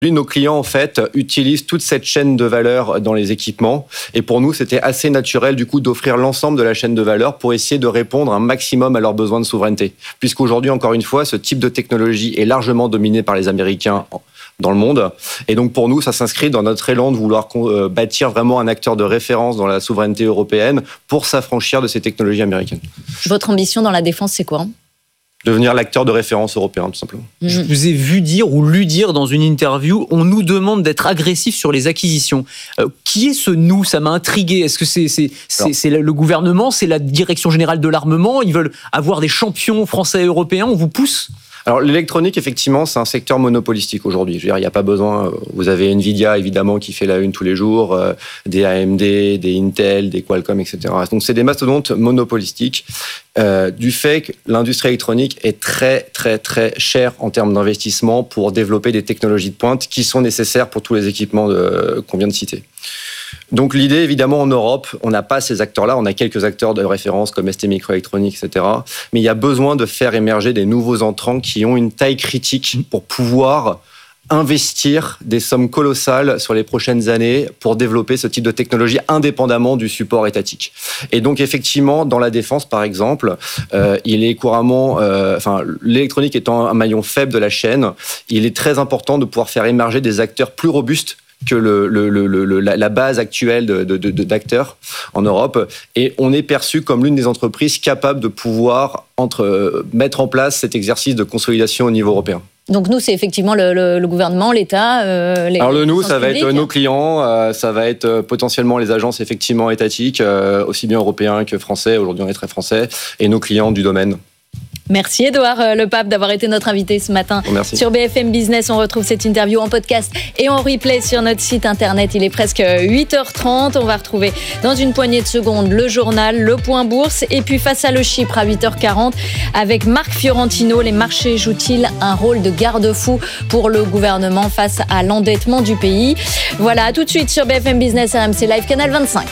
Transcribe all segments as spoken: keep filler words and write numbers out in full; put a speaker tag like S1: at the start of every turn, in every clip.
S1: Nos clients, en fait, utilisent toute cette chaîne de valeur dans les équipements. Et pour nous, c'était assez naturel, du coup, d'offrir l'ensemble de la chaîne de valeur pour essayer de répondre un maximum à leurs besoins de souveraineté. Puisqu'aujourd'hui, encore une fois, ce type de technologie est largement dominé par les Américains dans le monde. Et donc, pour nous, ça s'inscrit dans notre élan de vouloir bâtir vraiment un acteur de référence dans la souveraineté européenne pour s'affranchir de ces technologies américaines.
S2: Votre ambition dans la défense, c'est quoi ?
S1: Devenir l'acteur de référence européen, tout simplement.
S3: Je vous ai vu dire ou lu dire dans une interview, on nous demande d'être agressif sur les acquisitions. Euh, qui est ce nous ? Ça m'a intrigué. Est-ce que c'est, c'est, c'est, c'est le gouvernement ? C'est la direction générale de l'armement ? Ils veulent avoir des champions français et européens ? On vous pousse ?
S1: Alors, l'électronique, effectivement, c'est un secteur monopolistique aujourd'hui. Je veux dire, il n'y a pas besoin... Vous avez Nvidia, évidemment, qui fait la une tous les jours, euh, des A M D, des Intel, des Qualcomm, et cetera. Donc, c'est des mastodontes monopolistiques euh, du fait que l'industrie électronique est très, très, très chère en termes d'investissement pour développer des technologies de pointe qui sont nécessaires pour tous les équipements de, qu'on vient de citer. Donc l'idée, évidemment, en Europe, on n'a pas ces acteurs-là, on a quelques acteurs de référence comme S T Microelectronics, et cetera. Mais il y a besoin de faire émerger des nouveaux entrants qui ont une taille critique pour pouvoir investir des sommes colossales sur les prochaines années pour développer ce type de technologie indépendamment du support étatique. Et donc, effectivement, dans la défense, par exemple, euh, il est couramment... Euh, enfin, l'électronique étant un maillon faible de la chaîne, il est très important de pouvoir faire émerger des acteurs plus robustes que le, le, le, le, la base actuelle de, de, de, d'acteurs en Europe. Et on est perçu comme l'une des entreprises capables de pouvoir entre, mettre en place cet exercice de consolidation au niveau européen.
S2: Donc nous, c'est effectivement le, le, le gouvernement, l'État. Euh, les,
S1: Alors le nous, ça va
S2: publiques.
S1: être nos clients, euh, ça va être euh, potentiellement les agences effectivement étatiques, euh, aussi bien européens que français. Aujourd'hui, on est très français, et nos clients du domaine.
S2: Merci Édouard Lepape d'avoir été notre invité ce matin.
S1: Merci.
S2: Sur B F M Business. On retrouve cette interview en podcast et en replay sur notre site internet. Il est presque huit heures trente. On va retrouver dans une poignée de secondes le journal, le point bourse et puis face à le Chypre à huit heures quarante avec Marc Fiorentino. Les marchés jouent-ils un rôle de garde-fou pour le gouvernement face à l'endettement du pays ? Voilà, à tout de suite sur B F M Business, R M C Live, Canal vingt-cinq.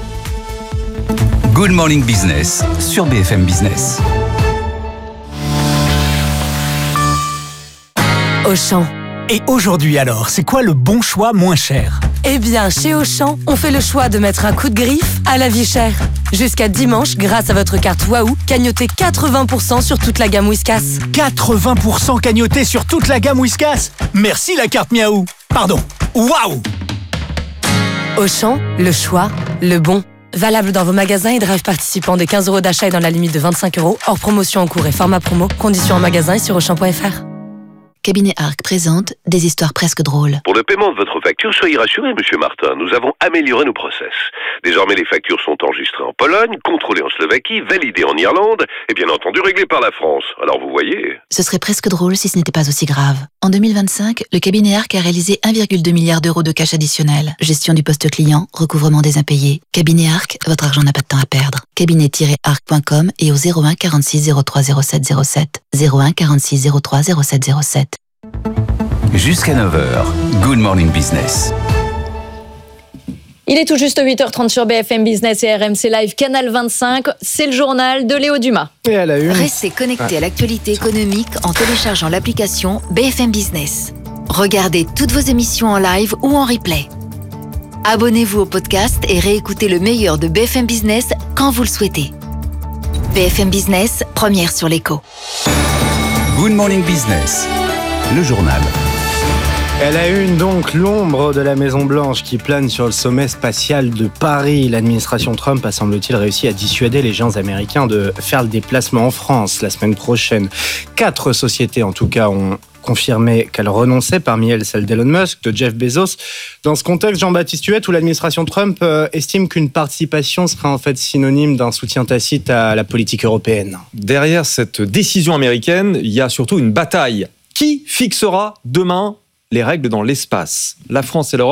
S4: Good Morning Business sur B F M Business.
S5: Auchan.
S6: Et aujourd'hui alors, c'est quoi le bon choix moins cher ?
S5: Eh bien, chez Auchan, on fait le choix de mettre un coup de griffe à la vie chère. Jusqu'à dimanche, grâce à votre carte Waouh, cagnotez quatre-vingts pour cent sur toute la gamme Whiskas.
S6: quatre-vingts pour cent cagnoté sur toute la gamme Whiskas ? Merci la carte Miaou. Pardon, Waouh.
S5: Auchan, le choix, le bon. Valable dans vos magasins et drive participants des quinze euros d'achat et dans la limite de vingt-cinq euros. Hors promotion en cours et format promo. Conditions en magasin et sur auchan point f r.
S7: Cabinet Arc présente des histoires presque drôles.
S8: Pour le paiement de votre facture, soyez rassuré, Monsieur Martin. Nous avons amélioré nos process. Désormais, les factures sont enregistrées en Pologne, contrôlées en Slovaquie, validées en Irlande et bien entendu réglées par la France. Alors vous voyez...
S7: Ce serait presque drôle si ce n'était pas aussi grave. En deux mille vingt-cinq, le cabinet Arc a réalisé un virgule deux milliard d'euros de cash additionnel. Gestion du poste client, recouvrement des impayés. Cabinet Arc, votre argent n'a pas de temps à perdre. cabinet tiret arc point com et au zéro un quarante-six zéro trois zéro sept zéro sept. zéro un quarante-six zéro trois zéro sept zéro sept.
S4: Jusqu'à neuf heures, Good Morning Business.
S2: Il est tout juste huit heures trente sur B F M Business et R M C Live, Canal vingt-cinq. C'est le journal de Léo Dumas.
S9: Et à la une.
S7: Restez connectés à l'actualité économique en téléchargeant l'application B F M Business. Regardez toutes vos émissions en live ou en replay. Abonnez-vous au podcast et réécoutez le meilleur de B F M Business quand vous le souhaitez. B F M Business, première sur l'écho.
S4: Good Morning Business, le journal.
S9: Elle a une donc l'ombre de la Maison-Blanche qui plane sur le sommet spatial de Paris. L'administration Trump a, semble-t-il, réussi à dissuader les géants américains de faire le déplacement en France la semaine prochaine. Quatre sociétés, en tout cas, ont confirmé qu'elles renonçaient, parmi elles celle d'Elon Musk, de Jeff Bezos. Dans ce contexte, Jean-Baptiste Huette, où l'administration Trump euh, estime qu'une participation serait en fait synonyme d'un soutien tacite à la politique européenne.
S10: Derrière cette décision américaine, il y a surtout une bataille. Qui fixera demain les règles dans l'espace ? La France et l'Europe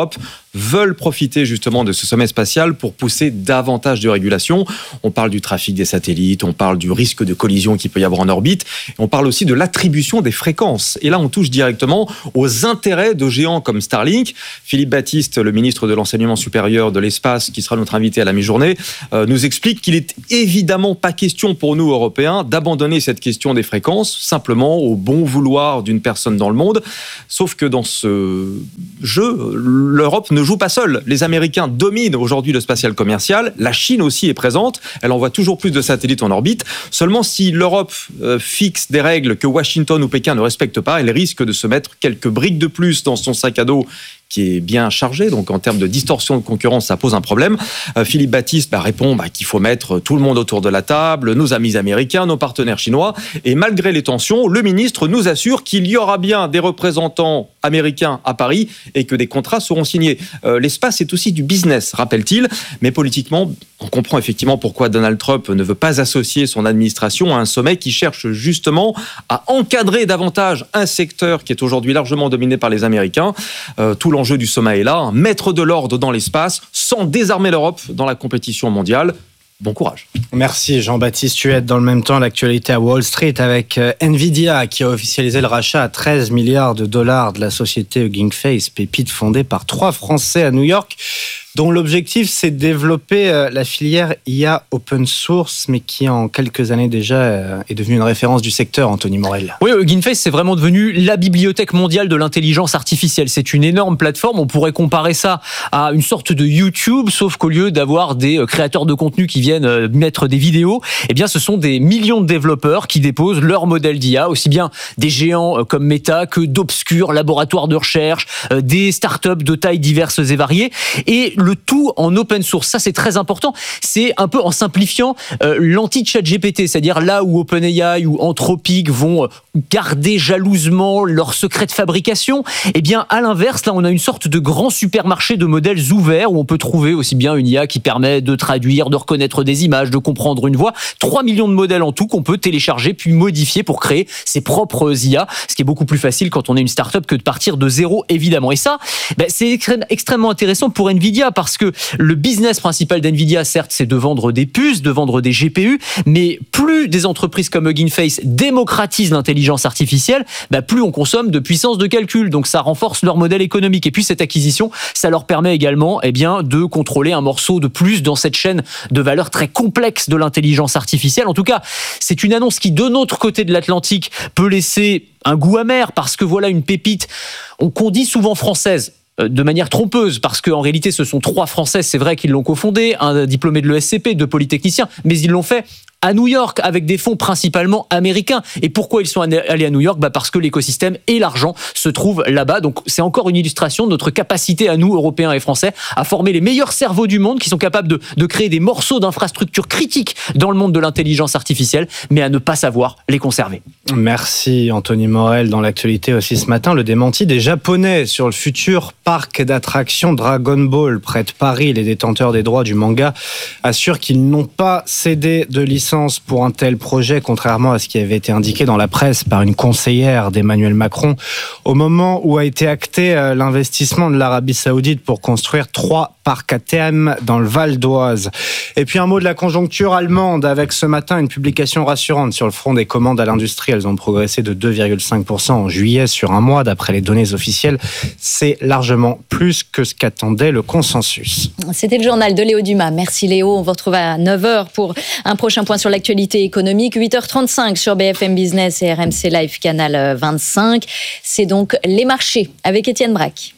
S10: veulent profiter justement de ce sommet spatial pour pousser davantage de régulation. On parle du trafic des satellites, on parle du risque de collision qu'il peut y avoir en orbite, on parle aussi de l'attribution des fréquences. Et là, on touche directement aux intérêts de géants comme Starlink. Philippe Baptiste, le ministre de l'Enseignement supérieur de l'espace, qui sera notre invité à la mi-journée, euh, nous explique qu'il est évidemment pas question pour nous, Européens, d'abandonner cette question des fréquences, simplement au bon vouloir d'une personne dans le monde. Sauf que dans ce jeu, l'Europe ne joue pas seule. Les Américains dominent aujourd'hui le spatial commercial. La Chine aussi est présente. Elle envoie toujours plus de satellites en orbite. Seulement, si l'Europe euh, fixe des règles que Washington ou Pékin ne respectent pas, elle risque de se mettre quelques briques de plus dans son sac à dos qui est bien chargé, donc en termes de distorsion de concurrence, ça pose un problème. Euh, Philippe Baptiste bah, répond bah, qu'il faut mettre tout le monde autour de la table, nos amis américains, nos partenaires chinois, et malgré les tensions, le ministre nous assure qu'il y aura bien des représentants américains à Paris et que des contrats seront signés. Euh, l'espace est aussi du business, rappelle-t-il, mais politiquement, on comprend effectivement pourquoi Donald Trump ne veut pas associer son administration à un sommet qui cherche justement à encadrer davantage un secteur qui est aujourd'hui largement dominé par les Américains. Euh, tout l'enjeu du sommet est là, hein, mettre de l'ordre dans l'espace sans désarmer l'Europe dans la compétition mondiale. Bon courage.
S9: Merci Jean-Baptiste Huette. Dans le même temps, l'actualité à Wall Street avec Nvidia qui a officialisé le rachat à treize milliards de dollars de la société Hugging Face, pépite fondée par trois Français à New York, dont l'objectif c'est de développer la filière I A open source, mais qui en quelques années déjà est devenue une référence du secteur, Anthony Morel.
S3: Oui, Hugging Face, c'est vraiment devenu la bibliothèque mondiale de l'intelligence artificielle. C'est une énorme plateforme, on pourrait comparer ça à une sorte de YouTube, sauf qu'au lieu d'avoir des créateurs de contenu qui viennent mettre des vidéos, eh bien ce sont des millions de développeurs qui déposent leur modèle d'I A, aussi bien des géants comme Meta que d'obscurs laboratoires de recherche, des startups de tailles diverses et variées, et le tout en open source. Ça, c'est très important. C'est un peu en simplifiant euh, l'anti-ChatGPT, c'est-à-dire là où OpenAI ou Anthropic vont garder jalousement leur secret de fabrication. Eh bien, à l'inverse, là, on a une sorte de grand supermarché de modèles ouverts où on peut trouver aussi bien une I A qui permet de traduire, de reconnaître des images, de comprendre une voix. trois millions de modèles en tout qu'on peut télécharger puis modifier pour créer ses propres I A, ce qui est beaucoup plus facile quand on est une start-up que de partir de zéro, évidemment. Et ça, ben, c'est extrêmement intéressant pour Nvidia parce que le business principal d'Nvidia, certes, c'est de vendre des puces, de vendre des G P U, mais plus des entreprises comme Hugging Face démocratisent l'intelligence artificielle, bah plus on consomme de puissance de calcul. Donc ça renforce leur modèle économique. Et puis cette acquisition, ça leur permet également eh bien, de contrôler un morceau de plus dans cette chaîne de valeur très complexe de l'intelligence artificielle. En tout cas, c'est une annonce qui, de notre côté de l'Atlantique, peut laisser un goût amer parce que voilà une pépite, qu'on dit souvent française, de manière trompeuse, parce qu'en réalité, ce sont trois Français, c'est vrai qu'ils l'ont cofondé, un diplômé de l'E S C P, deux polytechniciens, mais ils l'ont fait à New York, avec des fonds principalement américains. Et pourquoi ils sont allés à New York ? Bah parce que l'écosystème et l'argent se trouvent là-bas. Donc c'est encore une illustration de notre capacité à nous, Européens et Français, à former les meilleurs cerveaux du monde qui sont capables de, de créer des morceaux d'infrastructures critiques dans le monde de l'intelligence artificielle, mais à ne pas savoir les conserver.
S9: Merci Anthony Morel. Dans l'actualité aussi ce matin, le démenti des Japonais sur le futur parc d'attractions Dragon Ball près de Paris. Les détenteurs des droits du manga assurent qu'ils n'ont pas cédé de licence pour un tel projet, contrairement à ce qui avait été indiqué dans la presse par une conseillère d'Emmanuel Macron, au moment où a été acté l'investissement de l'Arabie Saoudite pour construire trois parcs à thème dans le Val d'Oise. Et puis un mot de la conjoncture allemande, avec ce matin une publication rassurante sur le front des commandes à l'industrie. Elles ont progressé de deux virgule cinq pour cent en juillet sur un mois, d'après les données officielles. C'est largement plus que ce qu'attendait le consensus. C'était
S2: le journal de Léo Dumas. Merci Léo. On vous retrouve à neuf heures pour un prochain point sur l'actualité économique. huit heures trente-cinq sur B F M Business et R M C Live Canal vingt-cinq. C'est donc les marchés avec Étienne Braque.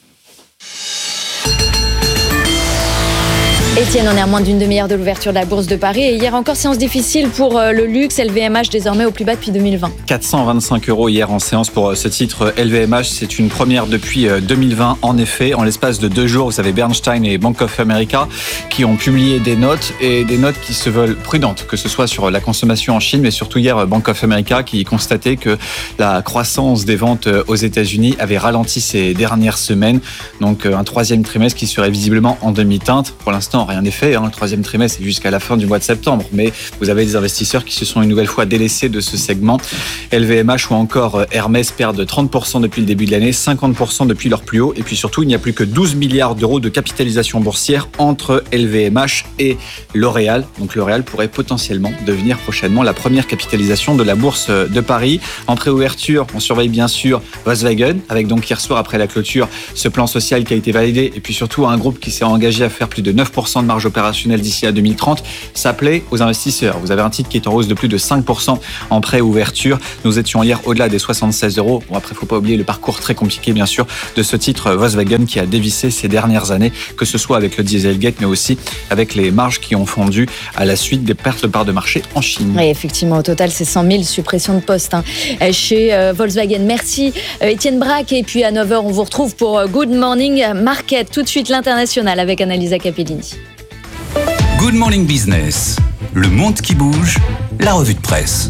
S2: Étienne, on est à moins d'une demi-heure de l'ouverture de la Bourse de Paris. Et hier encore, séance difficile pour le luxe. L V M H désormais au plus bas depuis deux mille vingt.
S11: quatre cent vingt-cinq euros hier en séance pour ce titre L V M H. C'est une première depuis deux mille vingt. En effet, en l'espace de deux jours, vous savez, Bernstein et Bank of America qui ont publié des notes et des notes qui se veulent prudentes, que ce soit sur la consommation en Chine, mais surtout hier, Bank of America qui constatait que la croissance des ventes aux États-Unis avait ralenti ces dernières semaines. Donc un troisième trimestre qui serait visiblement en demi-teinte. Pour l'instant, l'instant, rien n'est fait. Hein. Le troisième trimestre, c'est jusqu'à la fin du mois de septembre. Mais vous avez des investisseurs qui se sont une nouvelle fois délaissés de ce segment. L V M H ou encore Hermès perdent trente pour cent depuis le début de l'année, cinquante pour cent depuis leur plus haut. Et puis surtout, il n'y a plus que douze milliards d'euros de capitalisation boursière entre L V M H et L'Oréal. Donc L'Oréal pourrait potentiellement devenir prochainement la première capitalisation de la bourse de Paris. En préouverture, on surveille bien sûr Volkswagen, avec donc hier soir après la clôture ce plan social qui a été validé, et puis surtout un groupe qui s'est engagé à faire plus de neuf pour cent de marge opérationnelle d'ici à deux mille trente. Ça plaît aux investisseurs. Vous avez un titre qui est en hausse de plus de cinq pour cent en préouverture. Nous étions hier au-delà des soixante-seize euros. Bon, après, il ne faut pas oublier le parcours très compliqué, bien sûr, de ce titre Volkswagen qui a dévissé ces dernières années, que ce soit avec le Dieselgate, mais aussi avec les marges qui ont fondu à la suite des pertes de parts de marché en Chine.
S2: Oui, effectivement, au total, c'est cent mille suppressions de postes hein, chez euh, Volkswagen. Merci euh, Étienne Braque. Et puis à neuf heures, on vous retrouve pour euh, Good Morning Market. Tout de suite, l'international avec Annalisa Capellini.
S4: Good Morning Business. Le monde qui bouge, la revue de presse.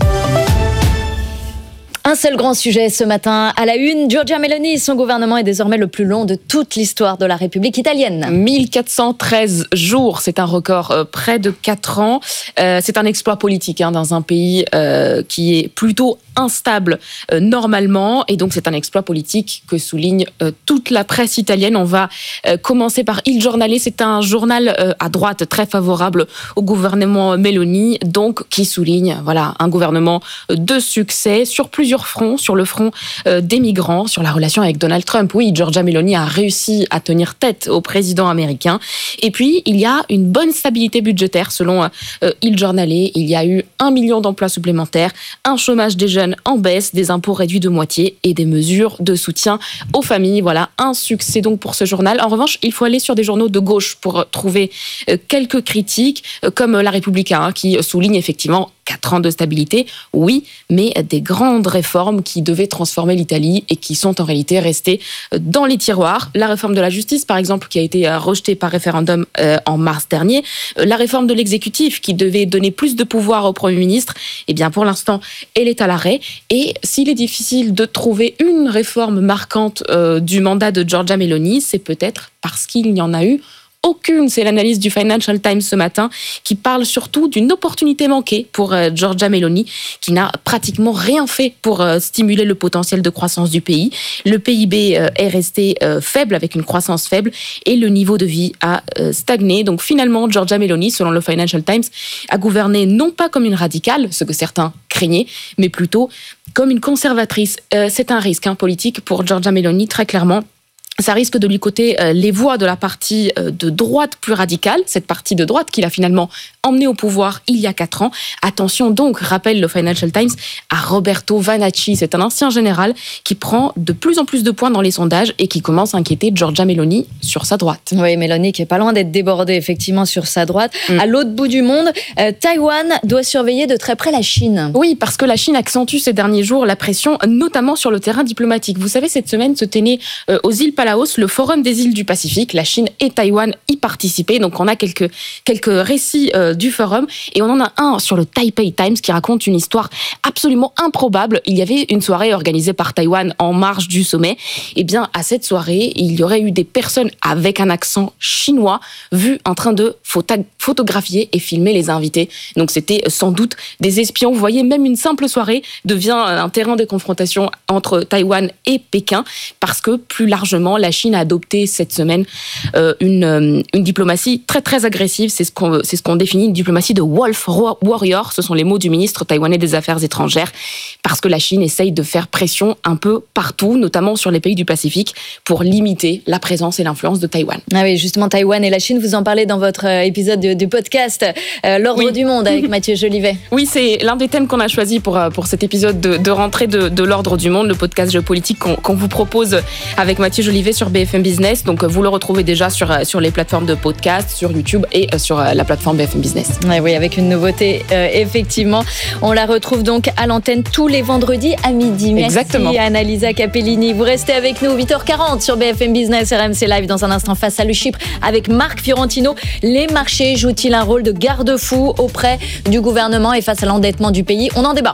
S2: Un seul grand sujet ce matin à la une. Giorgia Meloni, son gouvernement est désormais le plus long de toute l'histoire de la République italienne.
S12: mille quatre cent treize jours, c'est un record euh, près de quatre ans. Euh, c'est un exploit politique hein, dans un pays euh, qui est plutôt instable euh, normalement, et donc c'est un exploit politique que souligne euh, toute la presse italienne. On va euh, commencer par Il Giornale. C'est un journal euh, à droite très favorable au gouvernement Meloni, donc qui souligne voilà un gouvernement de succès sur plusieurs fronts, sur le front euh, des migrants, sur la relation avec Donald Trump. Oui, Giorgia Meloni a réussi à tenir tête au président américain. Et puis il y a une bonne stabilité budgétaire selon euh, Il Giornale. Il y a eu un million d'emplois supplémentaires, un chômage des jeunes en baisse, des impôts réduits de moitié et des mesures de soutien aux familles. Voilà, un succès donc pour ce journal. En revanche, il faut aller sur des journaux de gauche pour trouver quelques critiques, comme La Repubblica, hein, qui souligne effectivement quatre ans de stabilité, oui, mais des grandes réformes qui devaient transformer l'Italie et qui sont en réalité restées dans les tiroirs. La réforme de la justice, par exemple, qui a été rejetée par référendum euh, en mars dernier. La réforme de l'exécutif, qui devait donner plus de pouvoir au Premier ministre, eh bien, pour l'instant, elle est à l'arrêt. Et s'il est difficile de trouver une réforme marquante euh, du mandat de Giorgia Meloni, c'est peut-être parce qu'il n'y en a eu aucune. C'est l'analyse du Financial Times ce matin qui parle surtout d'une opportunité manquée pour euh, Giorgia Meloni, qui n'a pratiquement rien fait pour euh, stimuler le potentiel de croissance du pays. Le P I B euh, est resté euh, faible, avec une croissance faible, et le niveau de vie a euh, stagné. Donc finalement, Giorgia Meloni, selon le Financial Times, a gouverné non pas comme une radicale, ce que certains craignaient, mais plutôt comme une conservatrice. Euh, c'est un risque hein, politique pour Giorgia Meloni, très clairement. Ça risque de lui coûter euh, les voix de la partie euh, de droite plus radicale, cette partie de droite qu'il a finalement emmené au pouvoir il y a quatre ans. Attention donc, rappelle le Financial Times, à Roberto Vanacci. C'est un ancien général qui prend de plus en plus de points dans les sondages et qui commence à inquiéter Giorgia Meloni sur sa droite.
S2: Oui, Meloni qui est pas loin d'être débordée effectivement sur sa droite. Mm. À l'autre bout du monde, euh, Taïwan doit surveiller de très près la Chine.
S12: Oui, parce que la Chine accentue ces derniers jours la pression, notamment sur le terrain diplomatique. Vous savez, cette semaine se tenait euh, aux îles Palaos le Forum des îles du Pacifique. La Chine et Taïwan y participaient. Donc on a quelques, quelques récits euh, du forum, et on en a un sur le Taipei Times qui raconte une histoire absolument improbable. Il y avait une soirée organisée par Taïwan en marge du sommet. Et bien à cette soirée, il y aurait eu des personnes avec un accent chinois vues en train de photo- photographier et filmer les invités. Donc c'était sans doute des espions. Vous voyez, même une simple soirée devient un terrain de confrontation entre Taïwan et Pékin, parce que plus largement, la Chine a adopté cette semaine euh, une, euh, une diplomatie très très agressive. C'est ce qu'on, c'est ce qu'on définit une diplomatie de Wolf Warrior. Ce sont les mots du ministre taïwanais des Affaires étrangères, parce que la Chine essaye de faire pression un peu partout, notamment sur les pays du Pacifique, pour limiter la présence et l'influence de Taïwan.
S2: Ah oui, justement, Taïwan et la Chine, vous en parlez dans votre épisode du, du podcast euh, L'Ordre oui. du Monde avec Mathieu Jolivet.
S12: Oui, c'est l'un des thèmes qu'on a choisi pour, pour cet épisode de, de rentrée de, de L'Ordre du Monde, le podcast géopolitique qu'on, qu'on vous propose avec Mathieu Jolivet sur B F M Business. Donc vous le retrouvez déjà sur, sur les plateformes de podcast, sur YouTube et sur la plateforme B F M Business.
S2: Ouais, oui, avec une nouveauté, euh, effectivement. On la retrouve donc à l'antenne tous les vendredis à midi. Merci
S12: Exactement.
S2: Annalisa Capellini. Vous restez avec nous, huit heures quarante sur B F M Business, R M C Live. Dans un instant, face à le Chypre avec Marc Fiorentino. Les marchés jouent-ils un rôle de garde-fou auprès du gouvernement et face à l'endettement du pays? On en débat.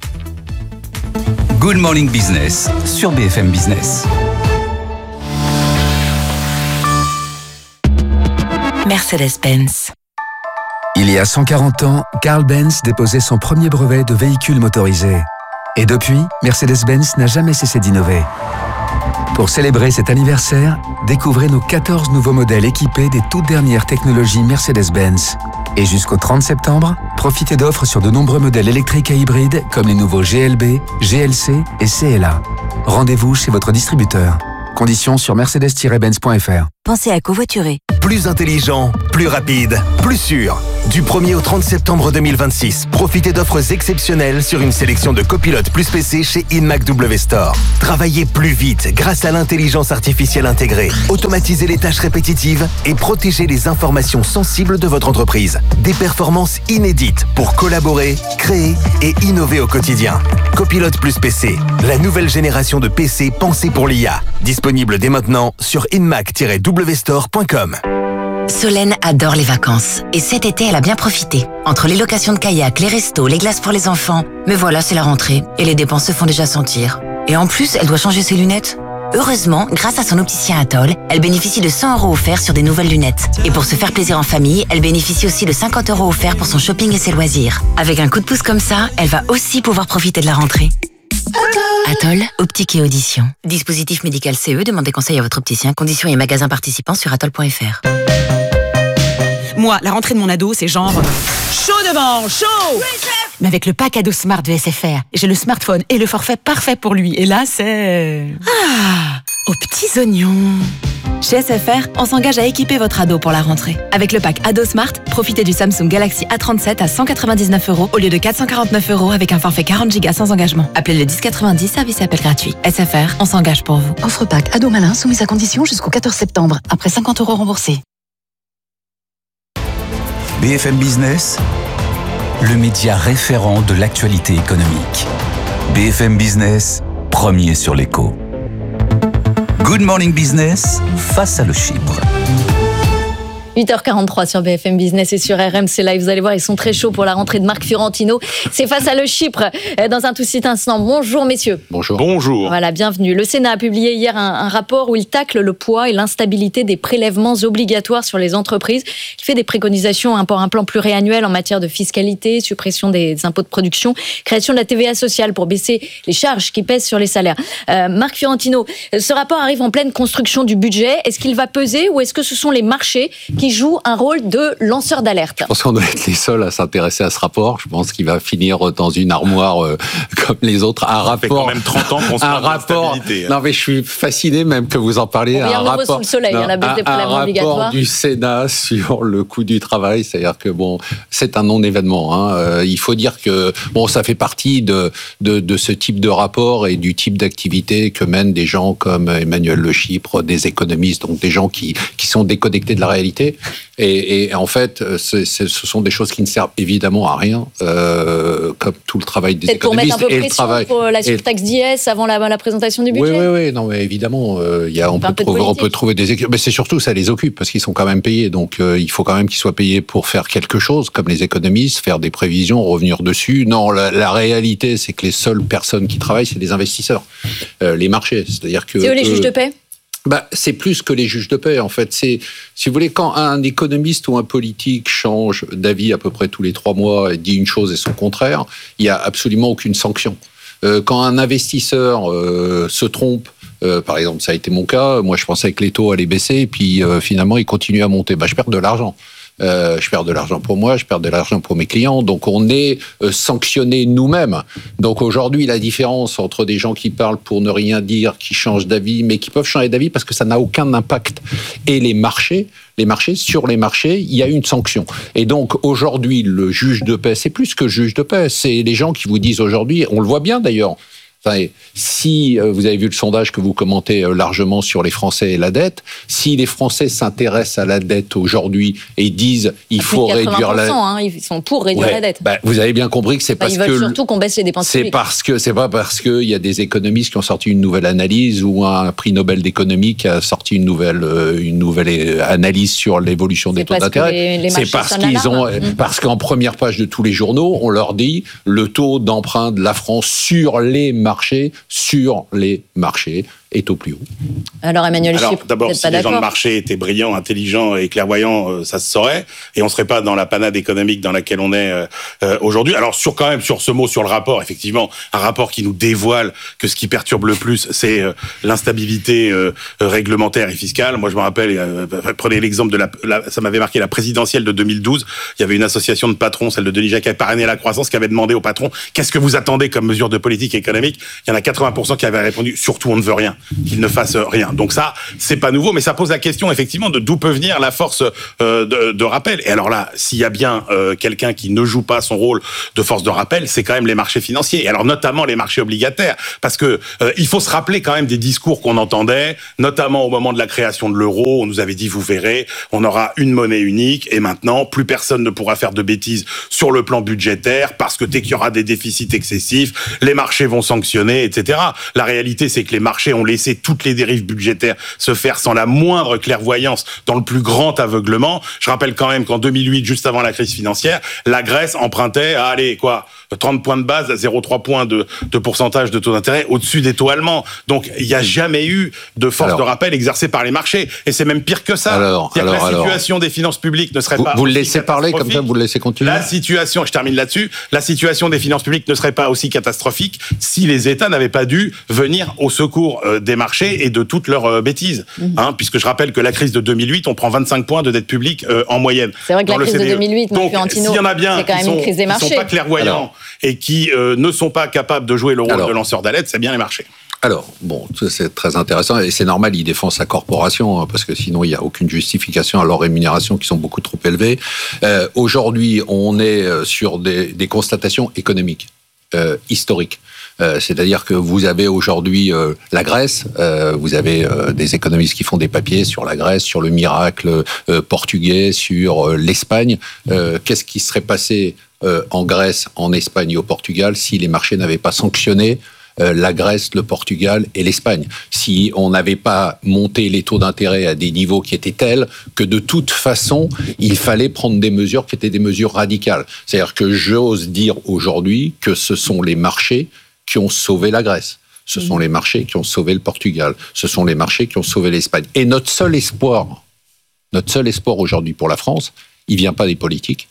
S4: Good Morning Business sur B F M Business.
S5: Mercedes-Benz.
S13: Il y a cent quarante ans, Carl Benz déposait son premier brevet de véhicule motorisé. Et depuis, Mercedes-Benz n'a jamais cessé d'innover. Pour célébrer cet anniversaire, découvrez nos quatorze nouveaux modèles équipés des toutes dernières technologies Mercedes-Benz. Et jusqu'au trente septembre, profitez d'offres sur de nombreux modèles électriques et hybrides comme les nouveaux G L B, G L C et C L A. Rendez-vous chez votre distributeur. Conditions sur mercedes tiret benz point f r.
S5: Pensez à covoiturer.
S14: Plus intelligent, plus rapide, plus sûr. Du premier au trente septembre deux mille vingt-six, profitez d'offres exceptionnelles sur une sélection de copilotes plus P C chez Inmac W Store. Travaillez plus vite grâce à l'intelligence artificielle intégrée. Automatisez les tâches répétitives et protégez les informations sensibles de votre entreprise. Des performances inédites pour collaborer, créer et innover au quotidien. Copilote plus P C, la nouvelle génération de P C pensée pour l'I A. Disponible dès maintenant sur inmac tiret w store point com.
S15: Solène adore les vacances. Et cet été, elle a bien profité. Entre les locations de kayak, les restos, les glaces pour les enfants. Mais voilà, c'est la rentrée. Et les dépenses se font déjà sentir. Et en plus, elle doit changer ses lunettes. Heureusement, grâce à son opticien Atoll, elle bénéficie de cent euros offerts sur des nouvelles lunettes. Et pour se faire plaisir en famille, elle bénéficie aussi de cinquante euros offerts pour son shopping et ses loisirs. Avec un coup de pouce comme ça, elle va aussi pouvoir profiter de la rentrée. Atoll, optique et audition. Dispositif médical C E, demandez conseil à votre opticien. Conditions et magasins participants sur atoll point f r.
S16: Moi, la rentrée de mon ado, c'est genre chaud devant, chaud. Oui, mais avec le pack ado smart de S F R, j'ai le smartphone et le forfait parfait pour lui. Et là, c'est... Ah, aux petits oignons. Chez S F R, on s'engage à équiper votre ado pour la rentrée. Avec le pack Ado Smart, profitez du Samsung Galaxy A trente-sept à cent quatre-vingt-dix-neuf euros au lieu de quatre cent quarante-neuf euros avec un forfait quarante gigas sans engagement. Appelez le dix quatre-vingt-dix, service et appel gratuit. S F R, on s'engage pour vous.
S7: Offre pack Ado Malin soumise à condition jusqu'au quatorze septembre, après cinquante euros remboursés.
S4: B F M Business, le média référent de l'actualité économique. B F M Business, premier sur l'écho. Good Morning Business, face à le Chypre.
S2: huit heures quarante-trois sur B F M Business et sur R M C Live. Vous allez voir, ils sont très chauds pour la rentrée de Marc Fiorentino. C'est face à le Chypre dans un tout petit instant. Bonjour messieurs.
S1: Bonjour.
S17: Bonjour.
S2: Voilà, bienvenue. Le Sénat a publié hier un, un rapport où il tacle le poids et l'instabilité des prélèvements obligatoires sur les entreprises. Il fait des préconisations hein, pour un plan pluriannuel en matière de fiscalité, suppression des impôts de production, création de la T V A sociale pour baisser les charges qui pèsent sur les salaires. Euh, Marc Fiorentino, ce rapport arrive en pleine construction du budget. Est-ce qu'il va peser ou est-ce que ce sont les marchés qui joue un rôle de lanceur d'alerte?
S17: Je pense qu'on doit être les seuls à s'intéresser à ce rapport. Je pense qu'il va finir dans une armoire euh, comme les autres. Un rapport. Ça fait quand même trente ans qu'on se parle de stabilité. Non, mais je suis fasciné même que vous en parliez.
S2: On vient
S17: un
S2: de nouveau
S17: rapport,
S2: sous le soleil,
S17: non,
S2: hein, la baisse
S17: un,
S2: des prélèvements
S17: un
S2: obligatoires.
S17: rapport du Sénat sur le coût du travail, c'est-à-dire que bon, c'est un non-événement. Hein. Euh, il faut dire que bon, ça fait partie de, de de ce type de rapport et du type d'activité que mènent des gens comme Emmanuel Le Chypre, des économistes, donc des gens qui qui sont déconnectés de la réalité. Et, et en fait, c'est, c'est, ce sont des choses qui ne servent évidemment à rien, euh, comme tout le travail des
S2: Peut-être
S17: économistes.
S2: Pour mettre un peu
S17: et
S2: pression
S17: le travail,
S2: pour la
S17: et,
S2: surtaxe d'I S avant la, la présentation du budget.
S17: oui, oui, oui, non, mais évidemment, euh, y a, on, peut trouver, on peut trouver des... Mais c'est surtout, ça les occupe, parce qu'ils sont quand même payés. Donc, euh, il faut quand même qu'ils soient payés pour faire quelque chose, comme les économistes, faire des prévisions, revenir dessus. Non, la, la réalité, c'est que les seules personnes qui travaillent, c'est les investisseurs, euh, les marchés. C'est-à-dire que...
S2: C'est eux les juges de paix ?
S17: Bah, c'est plus que les juges de paix, en fait. C'est, si vous voulez, quand un économiste ou un politique change d'avis à peu près tous les trois mois et dit une chose et son contraire, il n'y a absolument aucune sanction. Euh, quand un investisseur euh, se trompe, euh, par exemple, ça a été mon cas, moi je pensais que les taux allaient baisser et puis euh, finalement ils continuent à monter. Bah, je perds de l'argent. Euh, je perds de l'argent pour moi, je perds de l'argent pour mes clients. Donc, on est euh, sanctionnés nous-mêmes. Donc, aujourd'hui, la différence entre des gens qui parlent pour ne rien dire, qui changent d'avis, mais qui peuvent changer d'avis parce que ça n'a aucun impact. Et les marchés, les marchés, sur les marchés, il y a une sanction. Et donc, aujourd'hui, le juge de paix, c'est plus que juge de paix. C'est les gens qui vous disent aujourd'hui, on le voit bien d'ailleurs, enfin, si vous avez vu le sondage que vous commentez largement sur les Français et la dette, si les Français s'intéressent à la dette aujourd'hui et disent il faut réduire la dette,
S2: hein, ils sont pour réduire
S17: ouais,
S2: la dette.
S17: Bah, vous avez bien compris que c'est
S2: bah,
S17: parce
S2: ils
S17: que
S2: veulent surtout qu'on baisse les dépenses
S17: c'est
S2: publiques.
S17: parce que c'est pas parce que il y a des économistes qui ont sorti une nouvelle analyse ou un prix Nobel d'économie qui a sorti une nouvelle une nouvelle analyse sur l'évolution des taux d'intérêt.
S2: Les, les
S17: c'est parce qu'ils ont mmh. parce qu'en première page de tous les journaux, on leur dit le taux d'emprunt de la France sur les marchés, sur les marchés est au plus haut.
S2: Alors Emmanuel
S18: Alors,
S2: Chypre,
S18: d'abord,
S2: vous
S18: si
S2: n'êtes pas
S18: les gens
S2: d'accord?
S18: de marché étaient brillants, intelligents et clairvoyants, euh, ça se saurait, et on serait pas dans la panade économique dans laquelle on est euh, euh, aujourd'hui. Alors sur quand même sur ce mot, sur le rapport, effectivement, un rapport qui nous dévoile que ce qui perturbe le plus, c'est euh, l'instabilité euh, réglementaire et fiscale. Moi, je me rappelle, euh, prenez l'exemple de la, la, ça m'avait marqué la présidentielle de deux mille douze. Il y avait une association de patrons, celle de Denis Jacquet, parrainée à la croissance, qui avait demandé aux patrons qu'est-ce que vous attendez comme mesure de politique économique. Il y en a quatre-vingts pour cent qui avaient répondu surtout on ne veut rien, qu'ils ne fassent rien. Donc ça, c'est pas nouveau, mais ça pose la question effectivement de d'où peut venir la force euh, de, de rappel. Et alors là, s'il y a bien euh, quelqu'un qui ne joue pas son rôle de force de rappel, c'est quand même les marchés financiers. Et alors notamment les marchés obligataires, parce que euh, il faut se rappeler quand même des discours qu'on entendait, notamment au moment de la création de l'euro. On nous avait dit vous verrez, on aura une monnaie unique, et maintenant plus personne ne pourra faire de bêtises sur le plan budgétaire parce que dès qu'il y aura des déficits excessifs, les marchés vont sanctionner, et cetera. La réalité, c'est que les marchés ont laissé toutes les dérives budgétaires se faire sans la moindre clairvoyance, dans le plus grand aveuglement. Je rappelle quand même qu'en deux mille huit, juste avant la crise financière, la Grèce empruntait à, allez, quoi, trente points de base, à zéro virgule trois points de, de pourcentage de taux d'intérêt au-dessus des taux allemands. Donc, il n'y a jamais eu de force alors, de rappel exercée par les marchés. Et c'est même pire que ça.
S17: Alors, alors,
S18: que la
S17: alors,
S18: situation des finances publiques ne serait
S17: vous,
S18: pas...
S17: Vous le laissez parler, comme ça, vous le laissez continuer.
S18: La situation, je termine là-dessus, la situation des finances publiques ne serait pas aussi catastrophique si les États n'avaient pas dû venir au secours euh, des marchés et de toutes leurs euh, bêtises. Mmh. Hein, puisque je rappelle que la crise de deux mille huit, on prend vingt-cinq points de dette publique euh, en moyenne.
S2: C'est vrai que la crise de deux mille huit,
S18: donc s'il y en a bien qui sont, qui sont pas clairvoyants alors, et qui euh, ne sont pas capables de jouer le rôle alors, de lanceur d'alerte, c'est bien les marchés.
S17: Alors, bon, c'est très intéressant et c'est normal, il défend sa corporation hein, parce que sinon il n'y a aucune justification à leurs rémunérations qui sont beaucoup trop élevées. Euh, Aujourd'hui, on est sur des, des constatations économiques, euh, historiques. Euh, c'est-à-dire que vous avez aujourd'hui euh, la Grèce, euh, vous avez euh, des économistes qui font des papiers sur la Grèce, sur le miracle euh, portugais, sur euh, l'Espagne. Euh, qu'est-ce qui serait passé euh, en Grèce, en Espagne et au Portugal si les marchés n'avaient pas sanctionné euh, la Grèce, le Portugal et l'Espagne? Si on n'avait pas monté les taux d'intérêt à des niveaux qui étaient tels que de toute façon, il fallait prendre des mesures qui étaient des mesures radicales. C'est-à-dire que j'ose dire aujourd'hui que ce sont les marchés qui ont sauvé la Grèce. Ce sont les marchés qui ont sauvé le Portugal. Ce sont les marchés qui ont sauvé l'Espagne. Et notre seul espoir, notre seul espoir aujourd'hui pour la France, il vient pas des politiques,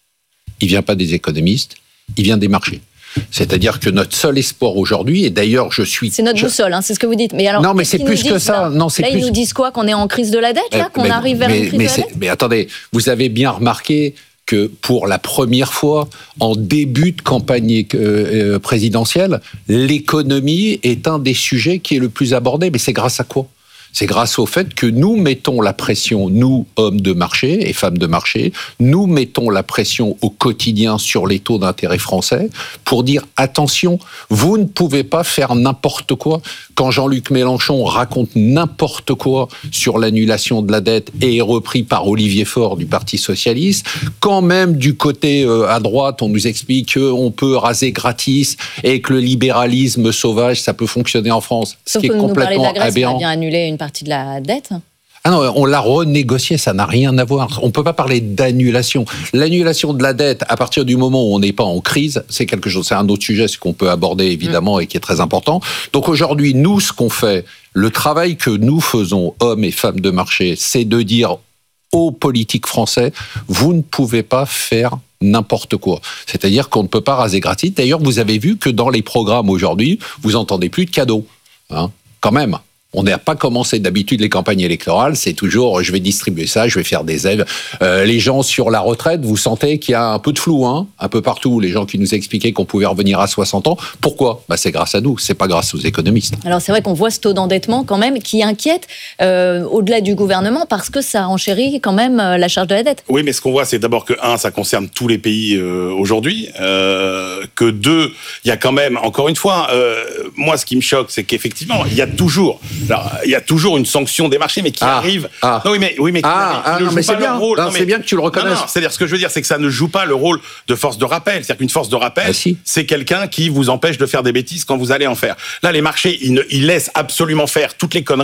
S17: il vient pas des économistes, il vient des marchés. C'est-à-dire que notre seul espoir aujourd'hui, et d'ailleurs je suis...
S2: C'est notre
S17: je...
S2: boussole, hein, c'est ce que vous dites. Mais alors,
S17: non, mais c'est plus que ça.
S2: Là,
S17: non, c'est
S2: là
S17: plus...
S2: ils nous disent quoi? Qu'on est en crise de la dette, là? Qu'on
S17: mais,
S2: arrive vers
S17: mais,
S2: une crise
S17: mais
S2: de la dette?
S17: Mais attendez, vous avez bien remarqué que pour la première fois, en début de campagne euh, présidentielle, l'économie est un des sujets qui est le plus abordé. Mais c'est grâce à quoi ? C'est grâce au fait que nous mettons la pression, nous, hommes de marché et femmes de marché, nous mettons la pression au quotidien sur les taux d'intérêt français pour dire attention, vous ne pouvez pas faire n'importe quoi. Quand Jean-Luc Mélenchon raconte n'importe quoi sur l'annulation de la dette et est repris par Olivier Faure du Parti Socialiste, quand même du côté euh, à droite, on nous explique qu'on peut raser gratis et que le libéralisme sauvage, ça peut fonctionner en France. Ce
S2: Sauf
S17: qui est
S2: que
S17: complètement
S2: nous parler de la Grèce,
S17: aberrant.
S2: on a bien annulé une partie de la dette.
S17: Ah non, on l'a renégocié, ça n'a rien à voir. On ne peut pas parler d'annulation. L'annulation de la dette, à partir du moment où on n'est pas en crise, c'est quelque chose, c'est un autre sujet, ce qu'on peut aborder évidemment et qui est très important. Donc aujourd'hui, nous, ce qu'on fait, le travail que nous faisons, hommes et femmes de marché, c'est de dire aux politiques français, vous ne pouvez pas faire n'importe quoi. C'est-à-dire qu'on ne peut pas raser gratis. D'ailleurs, vous avez vu que dans les programmes aujourd'hui, vous entendez plus de cadeaux. Hein, quand même. On n'a pas commencé d'habitude les campagnes électorales, c'est toujours je vais distribuer ça, je vais faire des aides. Euh, les gens sur la retraite, vous sentez qu'il y a un peu de flou, hein, un peu partout. Les gens qui nous expliquaient qu'on pouvait revenir à soixante ans. Pourquoi ? Bah, c'est grâce à nous, c'est pas grâce aux économistes.
S2: Alors c'est vrai qu'on voit ce taux d'endettement quand même qui inquiète euh, au-delà du gouvernement parce que ça enchérit quand même euh, la charge de la dette.
S18: Oui, mais ce qu'on voit, c'est d'abord que un, ça concerne tous les pays euh, aujourd'hui, euh, que deux, il y a quand même, encore une fois, euh, moi ce qui me choque, c'est qu'effectivement, il y a toujours Alors, il y a toujours une sanction des marchés, mais qui ah, arrive.
S17: Ah.
S18: Non, oui, mais, oui, mais,
S17: ah,
S18: qui,
S17: ah,
S18: ne
S17: non,
S18: joue
S17: mais
S18: pas
S17: c'est bien.
S18: Rôle.
S17: Non,
S18: non,
S17: c'est
S18: mais,
S17: bien que tu le reconnaisses.
S18: Non, non, c'est-à-dire, ce que je veux dire, c'est que ça ne joue pas le rôle de force de rappel. C'est-à-dire qu'une force de rappel,
S17: ah, si.
S18: c'est quelqu'un qui vous empêche de faire des bêtises quand vous allez en faire. Là, les marchés, ils, ne, ils laissent absolument faire toutes les conneries.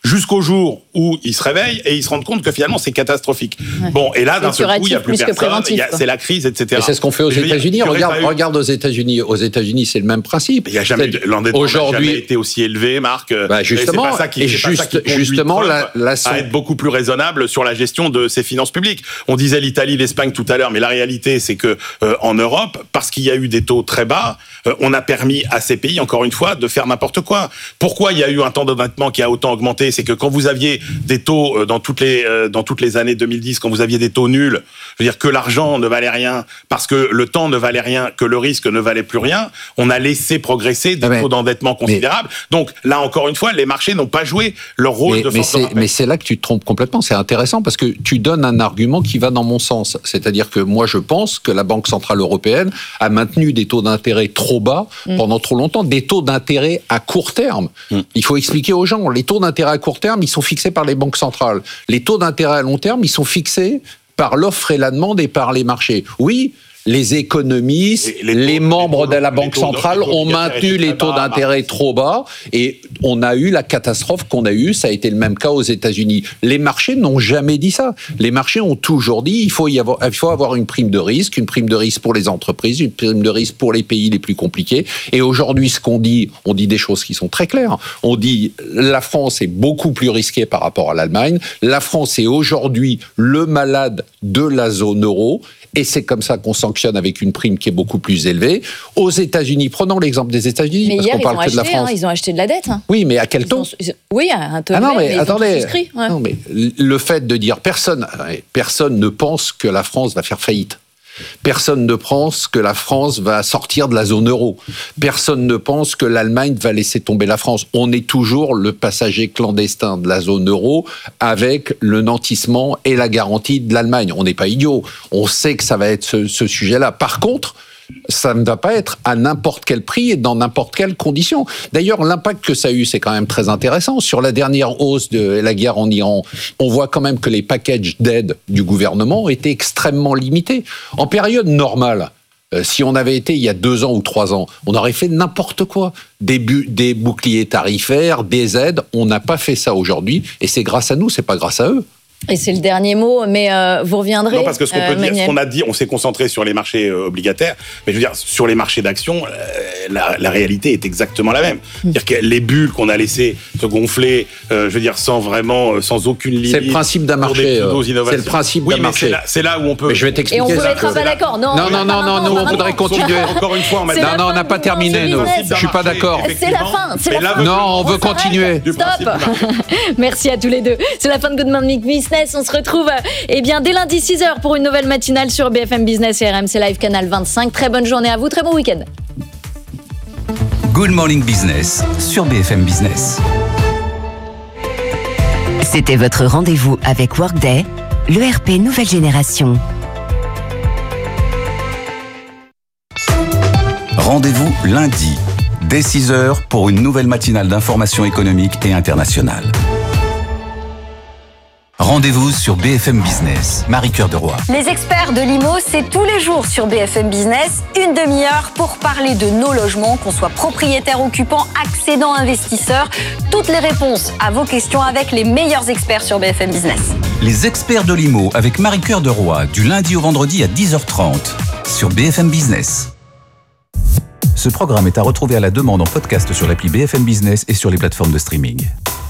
S18: jusqu'au jour où ils se réveillent et ils se rendent compte que finalement c'est catastrophique. Ouais. Bon, et là d'un seul coup il n'y a plus, plus personne, il y a, c'est la crise, et cetera.
S17: Et c'est ce qu'on fait aux États-Unis. Regarde, eu... regarde aux États-Unis. Aux États-Unis, c'est le même principe.
S18: Il n'y a jamais l'endettement aujourd'hui n'a jamais été aussi élevé, Marc.
S17: Bah justement,
S18: et c'est pas ça qui,
S17: et
S18: c'est
S17: juste,
S18: pas ça qui
S17: justement, la, la
S18: à être beaucoup plus raisonnable sur la gestion de ses finances publiques. On disait l'Italie, l'Espagne tout à l'heure, mais la réalité c'est que euh, en Europe, parce qu'il y a eu des taux très bas, euh, on a permis à ces pays, encore une fois, de faire n'importe quoi. Pourquoi il y a eu un temps d'endettement qui a autant augmenté? C'est que quand vous aviez des taux euh, dans toutes les euh, dans toutes les années deux mille dix, quand vous aviez des taux nuls, je veux dire que l'argent ne valait rien, parce que le temps ne valait rien, que le risque ne valait plus rien, on a laissé progresser des mais, taux d'endettement considérables. Mais, Donc là, encore une fois, les marchés n'ont pas joué leur rôle
S17: mais,
S18: de force
S17: mais
S18: de
S17: rappel. Mais c'est là que tu te trompes complètement. C'est intéressant parce que tu donnes un argument qui va dans mon sens. C'est-à-dire que moi, je pense que la Banque Centrale Européenne a maintenu des taux d'intérêt trop bas mmh. pendant trop longtemps, des taux d'intérêt à court terme. Mmh. Il faut expliquer aux gens, les taux d'intérêt à court terme, ils sont fixés par les banques centrales. Les taux d'intérêt à long terme, ils sont fixés par l'offre et la demande et par les marchés. Oui, les économistes, les, les, les taux, membres les taux, de la Banque centrale les ont maintenu les taux d'intérêt trop bas et on a eu la catastrophe qu'on a eue. Ça a été le même cas aux États-Unis. Les marchés n'ont jamais dit ça. Les marchés ont toujours dit il faut y avoir, il faut avoir une prime de risque, une prime de risque pour les entreprises, une prime de risque pour les pays les plus compliqués. Et aujourd'hui, ce qu'on dit, on dit des choses qui sont très claires. On dit la France est beaucoup plus risquée par rapport à l'Allemagne. La France est aujourd'hui le malade de la zone euro. Et c'est comme ça qu'on sanctionne avec une prime qui est beaucoup plus élevée. Aux États-Unis, prenons l'exemple des États-Unis,
S2: mais
S17: parce
S2: hier,
S17: qu'on parle que
S2: acheté,
S17: de la France.
S2: Hein, ils ont acheté de la dette. Hein.
S17: Oui, mais à quel taux?
S2: Oui, à un taux
S17: ah non,
S2: élevé,
S17: mais,
S2: mais
S17: attendez,
S2: ils ont souscrit. Ouais.
S17: Non, mais le fait de dire personne, personne ne pense que la France va faire faillite. Personne ne pense que la France va sortir de la zone euro. Personne ne pense que l'Allemagne va laisser tomber la France. On est toujours le passager clandestin de la zone euro avec le nantissement et la garantie de l'Allemagne. On n'est pas idiot. On sait que ça va être ce, ce sujet-là. Par contre, ça ne va pas être à n'importe quel prix et dans n'importe quelle condition. D'ailleurs, l'impact que ça a eu, c'est quand même très intéressant. Sur la dernière hausse de la guerre en Iran, on voit quand même que les packages d'aide du gouvernement étaient extrêmement limités. En période normale, euh, si on avait été il y a deux ans ou trois ans, on aurait fait n'importe quoi. Des, bu- des boucliers tarifaires, des aides. On n'a pas fait ça aujourd'hui et c'est grâce à nous, c'est pas grâce à eux.
S2: Et c'est le dernier mot, mais euh, vous reviendrez.
S18: Non, parce que ce qu'on
S2: euh,
S18: peut dire,
S2: Manuel.
S18: ce qu'on a dit, on s'est concentré sur les marchés euh, obligataires, mais je veux dire, sur les marchés d'actions, euh, la, la réalité est exactement la même. Mm. C'est-à-dire que les bulles qu'on a laissées se gonfler, euh, je veux dire, sans vraiment, euh, sans aucune limite.
S17: C'est le principe d'un marché. Euh, c'est le principe
S18: oui,
S17: d'un marché.
S18: C'est là, c'est là où on peut.
S17: Mais je vais t'expliquer.
S2: Et on peut
S17: ça.
S2: être pas d'accord. Non,
S17: non, non, non, non, nous, on voudrait continuer.
S18: Encore une fois, on
S17: non, non, on n'a pas terminé, nous. Je suis pas d'accord.
S2: C'est la fin. C'est la fin.
S17: Non, on veut continuer.
S2: Stop. Merci à tous les deux. C'est la fin de Good Morning Business. On se retrouve, eh bien, dès lundi six heures pour une nouvelle matinale sur B F M Business et R M C Live Canal vingt-cinq. Très bonne journée à vous, très bon week-end.
S4: Good Morning Business sur B F M Business.
S15: C'était votre rendez-vous avec Workday, l'E R P nouvelle génération.
S4: Rendez-vous lundi, dès six heures pour une nouvelle matinale d'information économique et internationale. Rendez-vous sur B F M Business. Marie-Cœur de Roy.
S19: Les experts de l'I M O, c'est tous les jours sur B F M Business, une demi-heure pour parler de nos logements, qu'on soit propriétaire, occupant, accédant, investisseur. Toutes les réponses à vos questions avec les meilleurs experts sur B F M Business.
S4: Les experts de l'I M O avec Marie-Cœur de Roy, du lundi au vendredi à dix heures trente sur B F M Business. Ce programme est à retrouver à la demande en podcast sur l'appli B F M Business et sur les plateformes de streaming.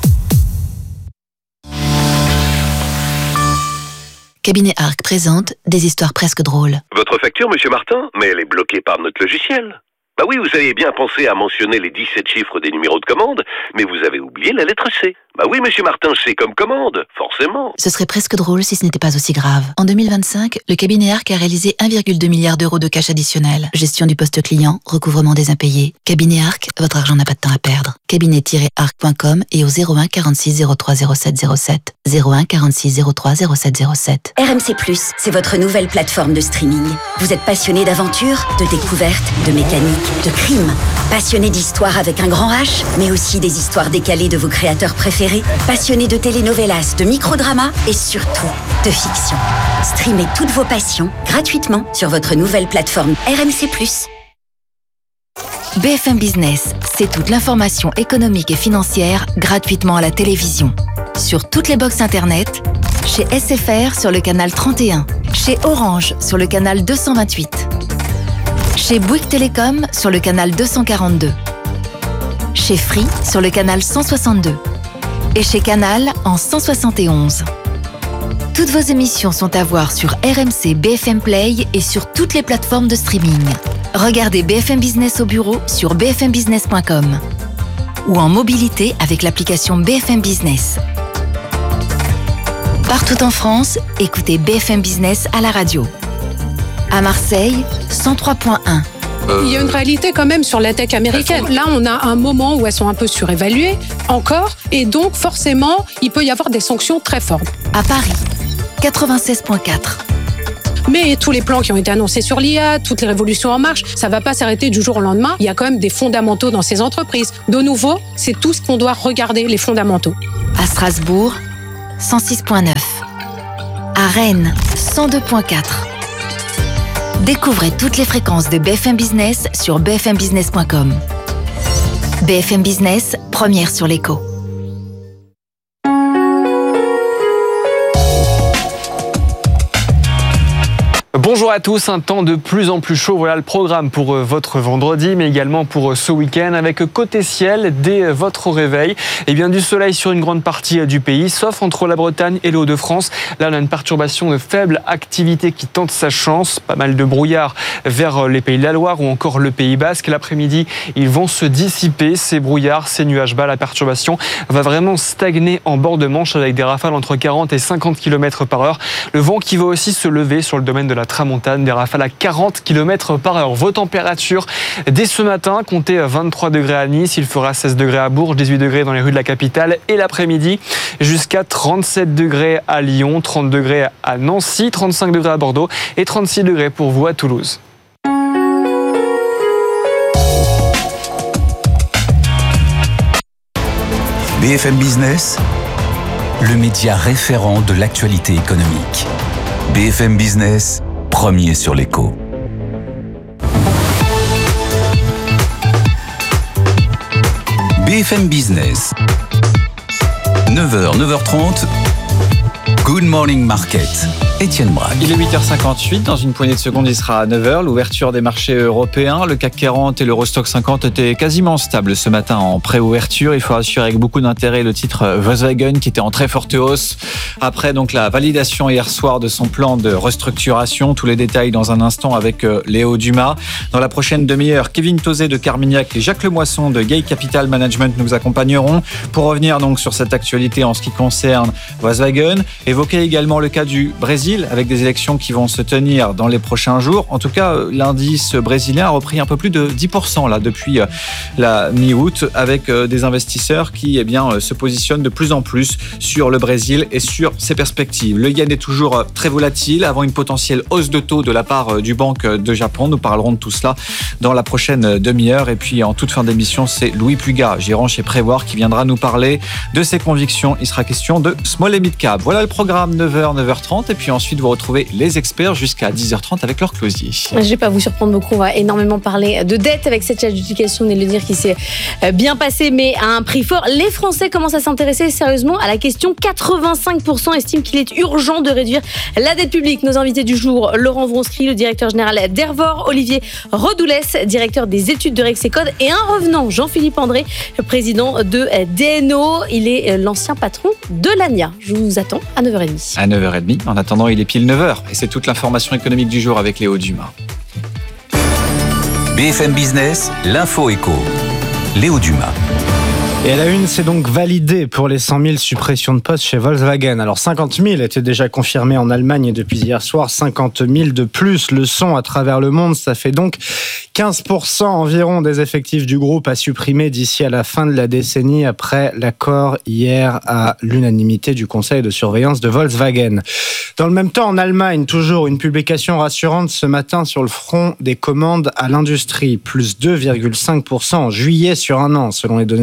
S7: Cabinet Arc présente des histoires presque drôles.
S8: Votre facture, monsieur Martin? Mais elle est bloquée par notre logiciel. Bah oui, vous avez bien pensé à mentionner les dix-sept chiffres des numéros de commande, mais vous avez oublié la lettre C. Bah oui, monsieur Martin, C comme commande, forcément.
S7: Ce serait presque drôle si ce n'était pas aussi grave. En deux mille vingt-cinq, le cabinet Arc a réalisé un virgule deux milliard d'euros de cash additionnel. Gestion du poste client, recouvrement des impayés. Cabinet Arc, votre argent n'a pas de temps à perdre. cabinet tiret arc point com et au zéro un quarante-six zéro trois zéro sept zéro sept. zéro un quarante-six zéro trois zéro sept zéro sept.
S20: R M C plus, c'est votre nouvelle plateforme de streaming. Vous êtes passionné d'aventure, de découverte, de mécanique, de crime. Passionné d'histoire avec un grand H, mais aussi des histoires décalées de vos créateurs préférés. Passionné de telenovelas, de microdramas et surtout de fiction. Streamez toutes vos passions gratuitement sur votre nouvelle plateforme R M C plus.
S7: B F M Business, c'est toute l'information économique et financière gratuitement à la télévision. Sur toutes les box internet, chez S F R sur le canal trente et un, chez Orange sur le canal deux cent vingt-huit, chez Bouygues Télécom sur le canal deux cent quarante-deux, chez Free sur le canal cent soixante-deux et chez Canal en cent soixante et onze. Toutes vos émissions sont à voir sur R M C B F M Play et sur toutes les plateformes de streaming. Regardez B F M Business au bureau sur b f m business point com ou en mobilité avec l'application B F M Business. Partout en France, écoutez B F M Business à la radio. À Marseille, cent trois point un.
S21: Il y a une réalité quand même sur la tech américaine. Là, on a un moment où elles sont un peu surévaluées, encore, et donc forcément, il peut y avoir des sanctions très fortes.
S7: À Paris, quatre-vingt-seize point quatre.
S21: Mais tous les plans qui ont été annoncés sur l'I A, toutes les révolutions en marche, ça ne va pas s'arrêter du jour au lendemain. Il y a quand même des fondamentaux dans ces entreprises. De nouveau, c'est tout ce qu'on doit regarder, les fondamentaux.
S7: À Strasbourg, cent six point neuf. À Rennes, cent deux point quatre. Découvrez toutes les fréquences de B F M Business sur b f m business point com. B F M Business, première sur l'écho.
S22: Bonjour à tous, un temps de plus en plus chaud, voilà le programme pour votre vendredi, mais également pour ce week-end, avec côté ciel, dès votre réveil, et bien du soleil sur une grande partie du pays, sauf entre la Bretagne et les Hauts-de-France. Là, on a une perturbation de faible activité qui tente sa chance, pas mal de brouillard vers les Pays de la Loire ou encore le Pays Basque. L'après-midi, ils vont se dissiper, ces brouillards, ces nuages bas. La perturbation va vraiment stagner en bord de Manche avec des rafales entre quarante et cinquante kilomètres par heure. Le vent qui va aussi se lever sur le domaine de la tramontane, des rafales à quarante kilomètres par heure. Vos températures, dès ce matin, comptez vingt-trois degrés à Nice, il fera seize degrés à Bourges, dix-huit degrés dans les rues de la capitale, et l'après-midi, jusqu'à trente-sept degrés à Lyon, trente degrés à Nancy, trente-cinq degrés à Bordeaux et trente-six degrés pour vous à Toulouse.
S4: B F M Business, le média référent de l'actualité économique. B F M Business, premier sur l'écho. B F M Business, neuf heures, neuf heures trente, Good Morning Market. Étienne Braque.
S11: Il est huit heures cinquante-huit, dans une poignée de secondes, il sera à neuf heures. L'ouverture des marchés européens, le C A C quarante et l'Eurostoxx cinquante étaient quasiment stables ce matin en pré-ouverture. Il faut rassurer avec beaucoup d'intérêt le titre Volkswagen qui était en très forte hausse. Après donc la validation hier soir de son plan de restructuration, tous les détails dans un instant avec Léo Dumas. Dans la prochaine demi-heure, Kevin Tauzet de Carmignac et Jacques Lemoisson de Gay Capital Management nous accompagneront pour revenir donc sur cette actualité en ce qui concerne Volkswagen. Évoquer également le cas du Brésil, avec des élections qui vont se tenir dans les prochains jours. En tout cas, l'indice brésilien a repris un peu plus de dix pour cent là, depuis la mi-août, avec des investisseurs qui eh bien, se positionnent de plus en plus sur le Brésil et sur ses perspectives. Le yen est toujours très volatile, avant une potentielle hausse de taux de la part du Banque de Japon. Nous parlerons de tout cela dans la prochaine demi-heure. Et puis, en toute fin d'émission, c'est Louis Pugat, gérant chez Prévoir, qui viendra nous parler de ses convictions. Il sera question de Small et Mid Cap. Voilà le programme, neuf heures, neuf heures trente. Et puis ensuite, vous retrouvez les experts jusqu'à dix heures trente avec leur closier.
S2: Je ne vais pas vous surprendre beaucoup, on va énormément parler de dette avec cette adjudication, on est de le dire, qui s'est bien passée, mais à un prix fort. Les Français commencent à s'intéresser sérieusement à la question. quatre-vingt-cinq pour cent estiment qu'il est urgent de réduire la dette publique. Nos invités du jour, Laurent Vronsky, le directeur général d'Ervor, Olivier Rodoulès, directeur des études de Rexecode, et un revenant, Jean-Philippe André, le président de D N O. Il est l'ancien patron de l'A N I A. Je vous attends à neuf heures trente.
S11: À neuf heures trente. En attendant, il est pile neuf heures et c'est toute l'information économique du jour avec Léo Dumas.
S4: B F M Business, l'info éco. Léo Dumas.
S9: Et à la une, c'est donc validé pour les cent mille suppressions de postes chez Volkswagen. Alors cinquante mille étaient déjà confirmés en Allemagne et depuis hier soir, cinquante mille de plus le sont à travers le monde. Ça fait donc quinze pour cent environ des effectifs du groupe à supprimer d'ici à la fin de la décennie, après l'accord hier à l'unanimité du conseil de surveillance de Volkswagen. Dans le même temps, en Allemagne, toujours une publication rassurante ce matin sur le front des commandes à l'industrie. Plus deux virgule cinq pour cent en juillet sur un an, selon les données officielles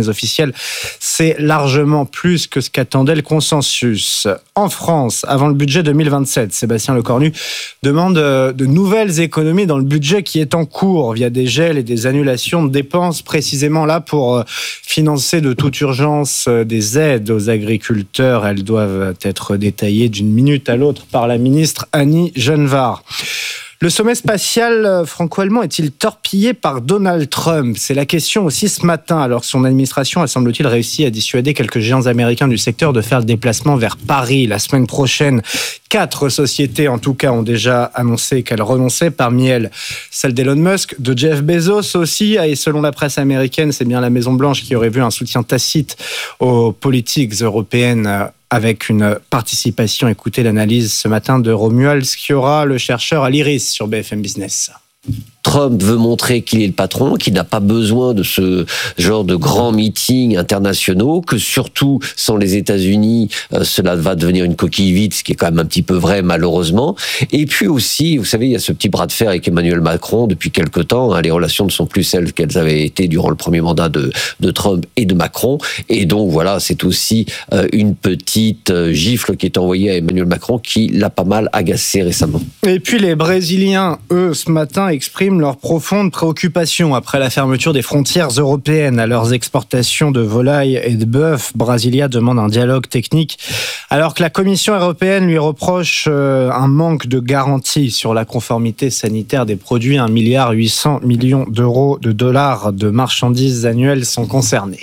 S9: présidentielle, c'est largement plus que ce qu'attendait le consensus. En France, avant le budget deux mille vingt-sept, Sébastien Lecornu demande de nouvelles économies dans le budget qui est en cours via des gels et des annulations de dépenses, précisément là pour financer de toute urgence des aides aux agriculteurs. Elles doivent être détaillées d'une minute à l'autre par la ministre Annie Genevard. Le sommet spatial franco-allemand est-il torpillé par Donald Trump ? C'est la question aussi ce matin, alors que son administration a, semble-t-il, réussi à dissuader quelques géants américains du secteur de faire le déplacement vers Paris la semaine prochaine. Quatre sociétés, en tout cas, ont déjà annoncé qu'elles renonçaient. Parmi elles, celle d'Elon Musk, de Jeff Bezos aussi. Et selon la presse américaine, c'est bien la Maison-Blanche qui aurait vu un soutien tacite aux politiques européennes avec une participation. Écoutez l'analyse ce matin de Romuald Sciorra, le chercheur à l'Iris sur B F M Business.
S6: Trump veut montrer qu'il est le patron, qu'il n'a pas besoin de ce genre de grands meetings internationaux, que surtout sans les États-Unis, euh, cela va devenir une coquille vide, ce qui est quand même un petit peu vrai malheureusement. Et puis aussi, vous savez, il y a ce petit bras de fer avec Emmanuel Macron depuis quelque temps. Hein, les relations ne sont plus celles qu'elles avaient été durant le premier mandat de, de Trump et de Macron. Et donc voilà, c'est aussi euh, une petite euh, gifle qui est envoyée à Emmanuel Macron qui l'a pas mal agacé récemment.
S9: Et puis les Brésiliens, eux, ce matin, expriment leur profonde préoccupation après la fermeture des frontières européennes à leurs exportations de volailles et de bœuf. Brasilia demande un dialogue technique alors que la Commission européenne lui reproche un manque de garantie sur la conformité sanitaire des produits. un milliard huit cents millions d'euros de dollars de marchandises annuelles sont concernés.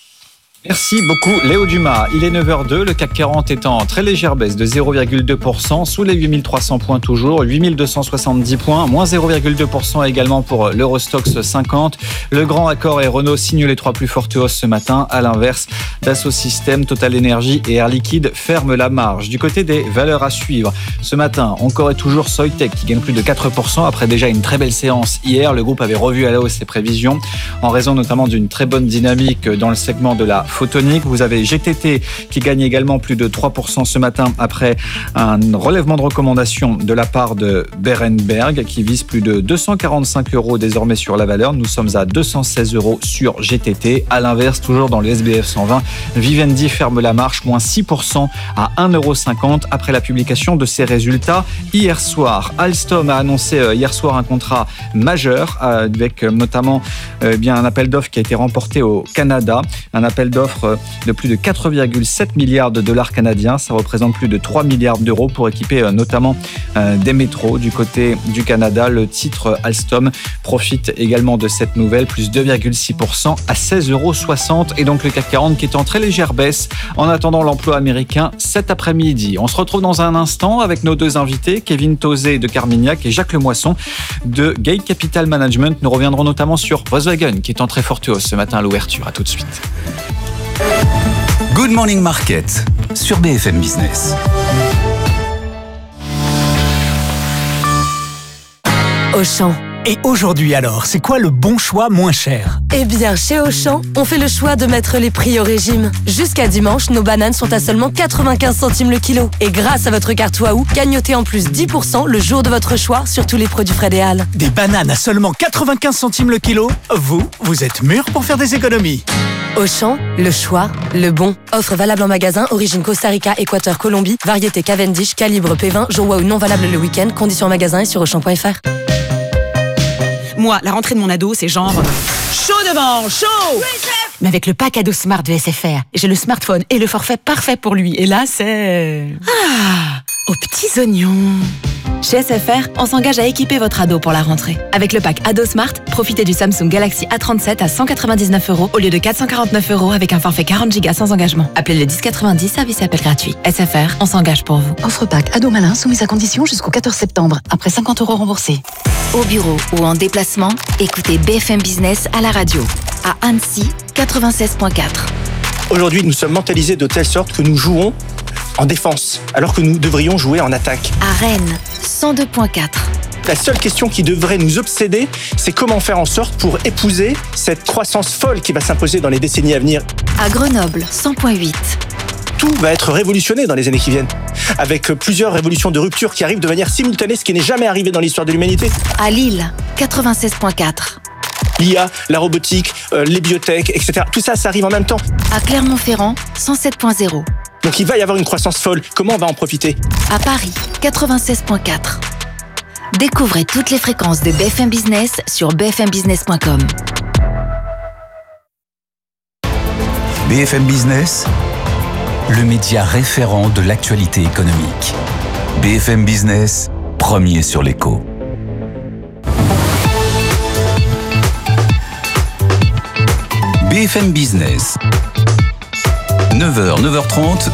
S11: Merci beaucoup Léo Dumas. Il est neuf heures deux, le C A C quarante est en très légère baisse de zéro virgule deux pour cent, sous les huit mille trois cents points toujours, huit mille deux cent soixante-dix points, moins zéro virgule deux pour cent également pour l'Eurostoxx cinquante. Le Grand Accor et Renault signent les trois plus fortes hausses ce matin. À l'inverse, Dassault Systèmes, Total Energy et Air Liquide ferment la marge. Du côté des valeurs à suivre, ce matin, encore et toujours Soitec qui gagne plus de quatre pour cent après déjà une très belle séance hier. Le groupe avait revu à la hausse ses prévisions en raison notamment d'une très bonne dynamique dans le segment de la photonique. Vous avez G T T qui gagne également plus de trois pour cent ce matin après un relèvement de recommandation de la part de Berenberg qui vise plus de deux cent quarante-cinq euros désormais sur la valeur. Nous sommes à deux cent seize euros sur G T T. À l'inverse, toujours dans le S B F cent vingt, Vivendi ferme la marche, moins six pour cent à un euro cinquante après la publication de ses résultats hier soir. Alstom a annoncé hier soir un contrat majeur avec notamment eh bien un appel d'offres qui a été remporté au Canada, un appel d'offres de plus de quatre virgule sept milliards de dollars canadiens. Ça représente plus de trois milliards d'euros pour équiper notamment des métros. Du côté du Canada, le titre Alstom profite également de cette nouvelle, plus deux virgule six pour cent à seize euros soixante. Et donc le C A C quarante qui est en très légère baisse en attendant l'emploi américain cet après-midi. On se retrouve dans un instant avec nos deux invités, Kevin Tauzé de Carmignac et Jacques Lemoisson de Gate Capital Management. Nous reviendrons notamment sur Volkswagen qui est en très forte hausse ce matin à l'ouverture. À tout de suite.
S4: Good Morning Market sur B F M Business.
S5: Auchan.
S10: Et aujourd'hui alors, c'est quoi le bon choix moins cher ?
S5: Eh bien, chez Auchan, on fait le choix de mettre les prix au régime. Jusqu'à dimanche, nos bananes sont à seulement quatre-vingt-quinze centimes le kilo. Et grâce à votre carte Waouh, gagnotez en plus dix pour cent le jour de votre choix sur tous les produits Fred et Hall.
S10: Des bananes à seulement quatre-vingt-quinze centimes le kilo ? Vous, vous êtes mûrs pour faire des économies.
S5: Auchan, le choix, le bon. Offre valable en magasin, origine Costa Rica, Équateur, Colombie, variété Cavendish, calibre P vingt, jour Waouh non valable le week-end, conditions en magasin et sur auchan point f r.
S16: Moi, la rentrée de mon ado, c'est genre chaud devant, chaud. Oui, chef. Mais avec le pack ado Smart de S F R, j'ai le smartphone et le forfait parfait pour lui. Et là, c'est... Ah, aux petits oignons.
S23: Chez S F R, on s'engage à équiper votre ado pour la rentrée. Avec le pack Ado Smart, profitez du Samsung Galaxy A trente-sept à cent quatre-vingt-dix-neuf euros au lieu de quatre cent quarante-neuf euros avec un forfait quarante gigas sans engagement. Appelez le dix quatre-vingt-dix, service et appel gratuit. S F R, on s'engage pour vous.
S7: Offre pack Ado Malin soumise à condition jusqu'au quatorze septembre, après cinquante euros remboursés. Au bureau ou en déplacement, écoutez B F M Business à la radio. À Annecy, quatre-vingt-seize virgule quatre.
S24: Aujourd'hui, nous sommes mentalisés de telle sorte que nous jouons en défense, alors que nous devrions jouer en attaque.
S7: À Rennes, cent deux virgule quatre.
S24: La seule question qui devrait nous obséder, c'est comment faire en sorte pour épouser cette croissance folle qui va s'imposer dans les décennies à venir.
S7: À Grenoble, cent virgule huit.
S24: Tout va être révolutionné dans les années qui viennent, avec plusieurs révolutions de rupture qui arrivent de manière simultanée, ce qui n'est jamais arrivé dans l'histoire de l'humanité.
S7: À Lille, quatre-vingt-seize virgule quatre.
S24: l'I A, la robotique, euh, les biotech, et cetera. Tout ça, ça arrive en même temps.
S7: À Clermont-Ferrand, cent sept point zéro.
S24: Donc il va y avoir une croissance folle. Comment on va en profiter?
S7: À Paris, quatre-vingt-seize point quatre. Découvrez toutes les fréquences de B F M Business sur b f m business point com.
S4: B F M Business, le média référent de l'actualité économique. B F M Business, premier sur l'écho. B F M Business, neuf heures, neuf heures trente,